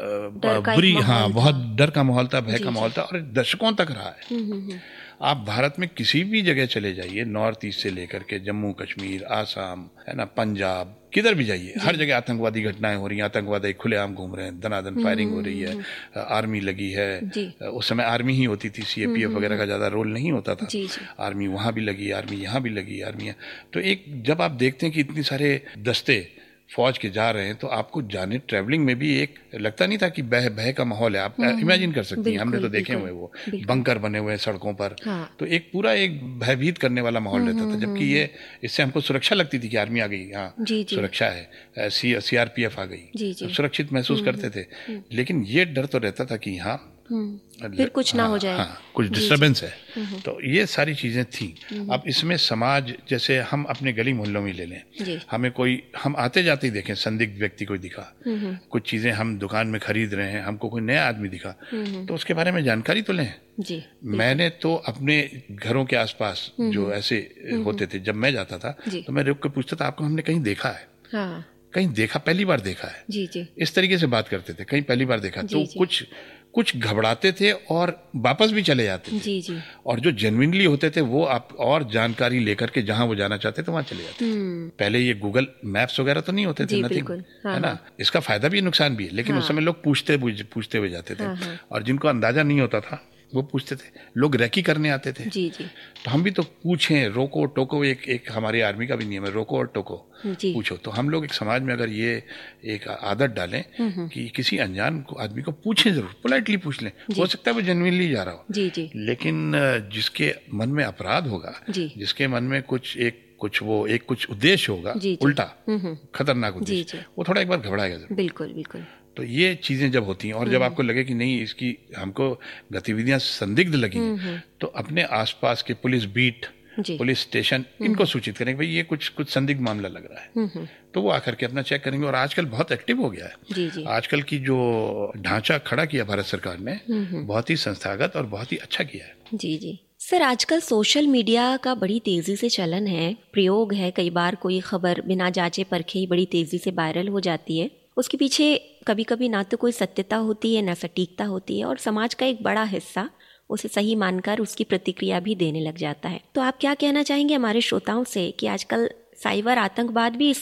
बुरी, हाँ, बहुत डर का माहौल था, भय का माहौल था, और दशकों तक रहा है। आप भारत में किसी भी जगह चले जाइए, नॉर्थ ईस्ट से लेकर के जम्मू कश्मीर, आसाम, है ना, पंजाब, किधर भी जाइए, हर जगह आतंकवादी घटनाएं हो रही हैं, आतंकवादी खुलेआम घूम रहे हैं, दनादन फायरिंग हो रही है, आर्मी लगी है। उस समय आर्मी ही होती थी, सीएपीएफ वगैरह का ज्यादा रोल नहीं होता था। आर्मी वहां भी लगी, आर्मी यहाँ भी लगी, आर्मी। तो एक जब आप देखते हैं कि इतनी सारे दस्ते फौज के जा रहे हैं, तो आपको जाने ट्रैवलिंग में भी एक लगता नहीं था कि भय भय का माहौल है। आप इमेजिन कर सकती हैं, हमने तो देखे हुए वो बंकर बने हुए हैं पर, हाँ। तो एक पूरा एक भयभीत करने वाला माहौल रहता था, जबकि ये इससे हमको सुरक्षा लगती थी कि आर्मी आ गई, हाँ सुरक्षा है, सीआरपीएफ आ गई, सुरक्षित महसूस करते थे। लेकिन ये डर तो रहता था कि हाँ फिर कुछ ना हो जाए, हाँ, कुछ डिस्टर्बेंस है। तो ये सारी चीजें थी। अब इसमें समाज, जैसे हम अपने गली मोहल्लों में ले लें, हमें कोई, हम आते जाते ही देखें संदिग्ध व्यक्ति कोई दिखा, कुछ चीजें हम दुकान में खरीद रहे हैं, हमको कोई नया आदमी दिखा, तो उसके बारे में जानकारी तो लें। जी, मैंने तो अपने घरों के आसपास जो ऐसे होते थे, जब मैं जाता था तो मैं रुक के पूछता था, आपको हमने कहीं देखा है? हाँ। कहीं देखा, पहली बार देखा है? जी जी। इस तरीके से बात करते थे, कहीं पहली बार देखा। तो कुछ कुछ घबराते थे और वापस भी चले जाते थे। जी जी। और जो जेन्युइनली होते थे वो आप और जानकारी लेकर के जहां वो जाना चाहते थे वहां चले जाते थे। पहले ये गूगल मैप्स वगैरह तो नहीं होते थे, नथिंग, हाँ, है ना। इसका फायदा भी नुकसान भी है, लेकिन हाँ। उस समय लोग पूछते पूछते हुए जाते थे, हाँ। और जिनको अंदाजा नहीं होता था वो पूछते थे। लोग रैकी करने आते थे, जी जी। तो हम भी तो पूछें, रोको टोको, एक एक हमारी आर्मी का भी नियम है, रोको और टोको, पूछो। तो हम लोग एक समाज में अगर ये एक आदत डालें कि किसी अनजान को आदमी को पूछें, जरूर पोलाइटली पूछ लें, हो सकता है वो जेन्युइनली जा रहा हो, जी जी। लेकिन जिसके मन में अपराध होगा, जिसके मन में कुछ एक कुछ वो एक कुछ उद्देश्य होगा, उल्टा खतरनाक उद्देश्य, वो थोड़ा एक बार घबराएगा जरूर। बिल्कुल बिल्कुल। तो ये चीजें जब होती हैं और जब आपको लगे कि नहीं, इसकी हमको गतिविधियां संदिग्ध लगी, तो अपने आसपास के पुलिस बीट, पुलिस स्टेशन, इनको सूचित करेंगे, भाई ये कुछ कुछ संदिग्ध मामला लग रहा है, तो वो आकर के अपना चेक करेंगे। और आजकल बहुत एक्टिव हो गया है। जी जी। आजकल की जो ढांचा खड़ा किया भारत सरकार ने, बहुत ही संस्थागत और बहुत ही अच्छा किया है। जी जी। सर, आजकल सोशल मीडिया का बड़ी तेजी से चलन है, प्रयोग है। कई बार कोई खबर बिना जांचे परखे ही बड़ी तेजी से वायरल हो जाती है। उसके पीछे कभी कभी ना तो कोई सत्यता होती है, ना सटीकता होती है, और समाज का एक बड़ा हिस्सा उसे सही मानकर उसकी प्रतिक्रिया भी देने लग जाता है। तो आप क्या कहना चाहेंगे हमारे श्रोताओं से कि आजकल साइबर आतंकवाद भी इसके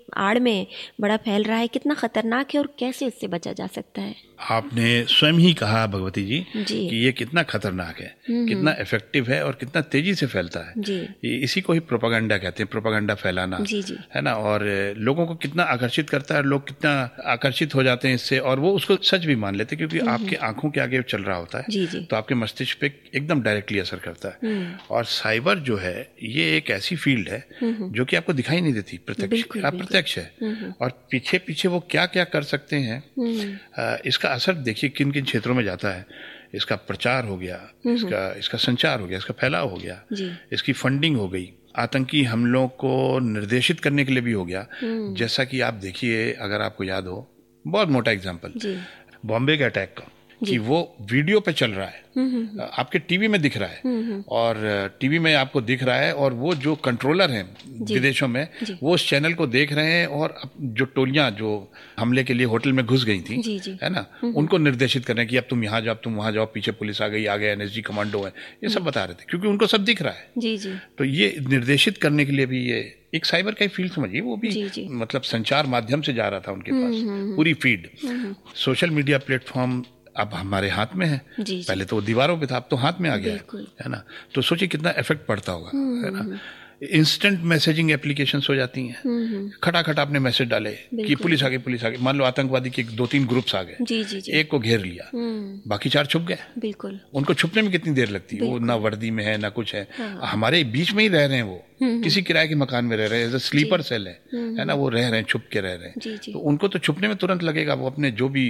आड़ में बड़ा फैल रहा है, कितना खतरनाक है और कैसे इससे बचा जा सकता है? आपने स्वयं ही कहा भगवती जी, जी कि ये कितना खतरनाक है, कितना इफेक्टिव है और कितना तेजी से फैलता है। जी ये इसी को ही प्रोपागेंडा कहते हैं, प्रोपागेंडा फैलाना, जी जी है ना। और लोगों को कितना आकर्षित करता है, लोग कितना आकर्षित हो जाते हैं इससे और वो उसको सच भी मान लेते हैं, क्योंकि आपके आंखों के आगे चल रहा होता है, जी जी तो आपके मस्तिष्क पे एकदम डायरेक्टली असर करता है। और साइबर जो है ये एक ऐसी फील्ड है जो कि आपको दिखाई नहीं देती, प्रत्यक्ष अप्रत्यक्ष है। और पीछे पीछे वो क्या क्या कर सकते हैं, इसका असर देखिए किन किन क्षेत्रों में जाता है। इसका प्रचार हो गया, इसका इसका संचार हो गया, इसका फैलाव हो गया, इसकी फंडिंग हो गई, आतंकी हमलों को निर्देशित करने के लिए भी हो गया। जैसा कि आप देखिए, अगर आपको याद हो, बहुत मोटा एग्जांपल बॉम्बे के अटैक का, कि वो वीडियो पे चल रहा है, आपके टीवी में दिख रहा है, और टीवी में आपको दिख रहा है, और वो जो कंट्रोलर हैं विदेशों में वो उस चैनल को देख रहे हैं, और जो टोलियां जो हमले के लिए होटल में घुस गई थी, जी, जी, है ना, उनको निर्देशित कर रहे हैं कि अब तुम यहाँ जाओ, तुम वहां जाओ, पीछे पुलिस आ गई, आगे एनएसजी कमांडो है, ये सब बता रहे थे, क्योंकि उनको सब दिख रहा है। जी जी तो ये निर्देशित करने के लिए भी ये एक साइबर का फील्ड समझिए, वो भी जी, जी, मतलब संचार माध्यम से जा रहा था उनके पास, पूरी फीड। सोशल मीडिया प्लेटफॉर्म अब हमारे हाथ में है, जी, पहले तो दीवारों पे था, अब तो हाथ में आ गया है, है ना। तो सोचिए कितना इफेक्ट पड़ता होगा, है ना। इंस्टेंट मैसेजिंग एप्लीकेशंस हो जाती हैं, खटाखट आपने मैसेज डाले कि पुलिस आ गई, पुलिस आ गई, मान लो आतंकवादी के दो तीन ग्रुप्स आ गए, जी, जी, जी, एक को घेर लिया, बाकी चार छुप गए। बिल्कुल, उनको छुपने में कितनी देर लगती है, वो ना वर्दी में है ना कुछ है, हाँ। हमारे बीच में ही रह रहे हैं, वो किसी किराए के मकान में रह रहे हैं, स्लीपर सेल है, है ना, वो रह रहे हैं, छुप के रह रहे हैं, तो उनको तो छुपने में तुरंत लगेगा, वो अपने जो भी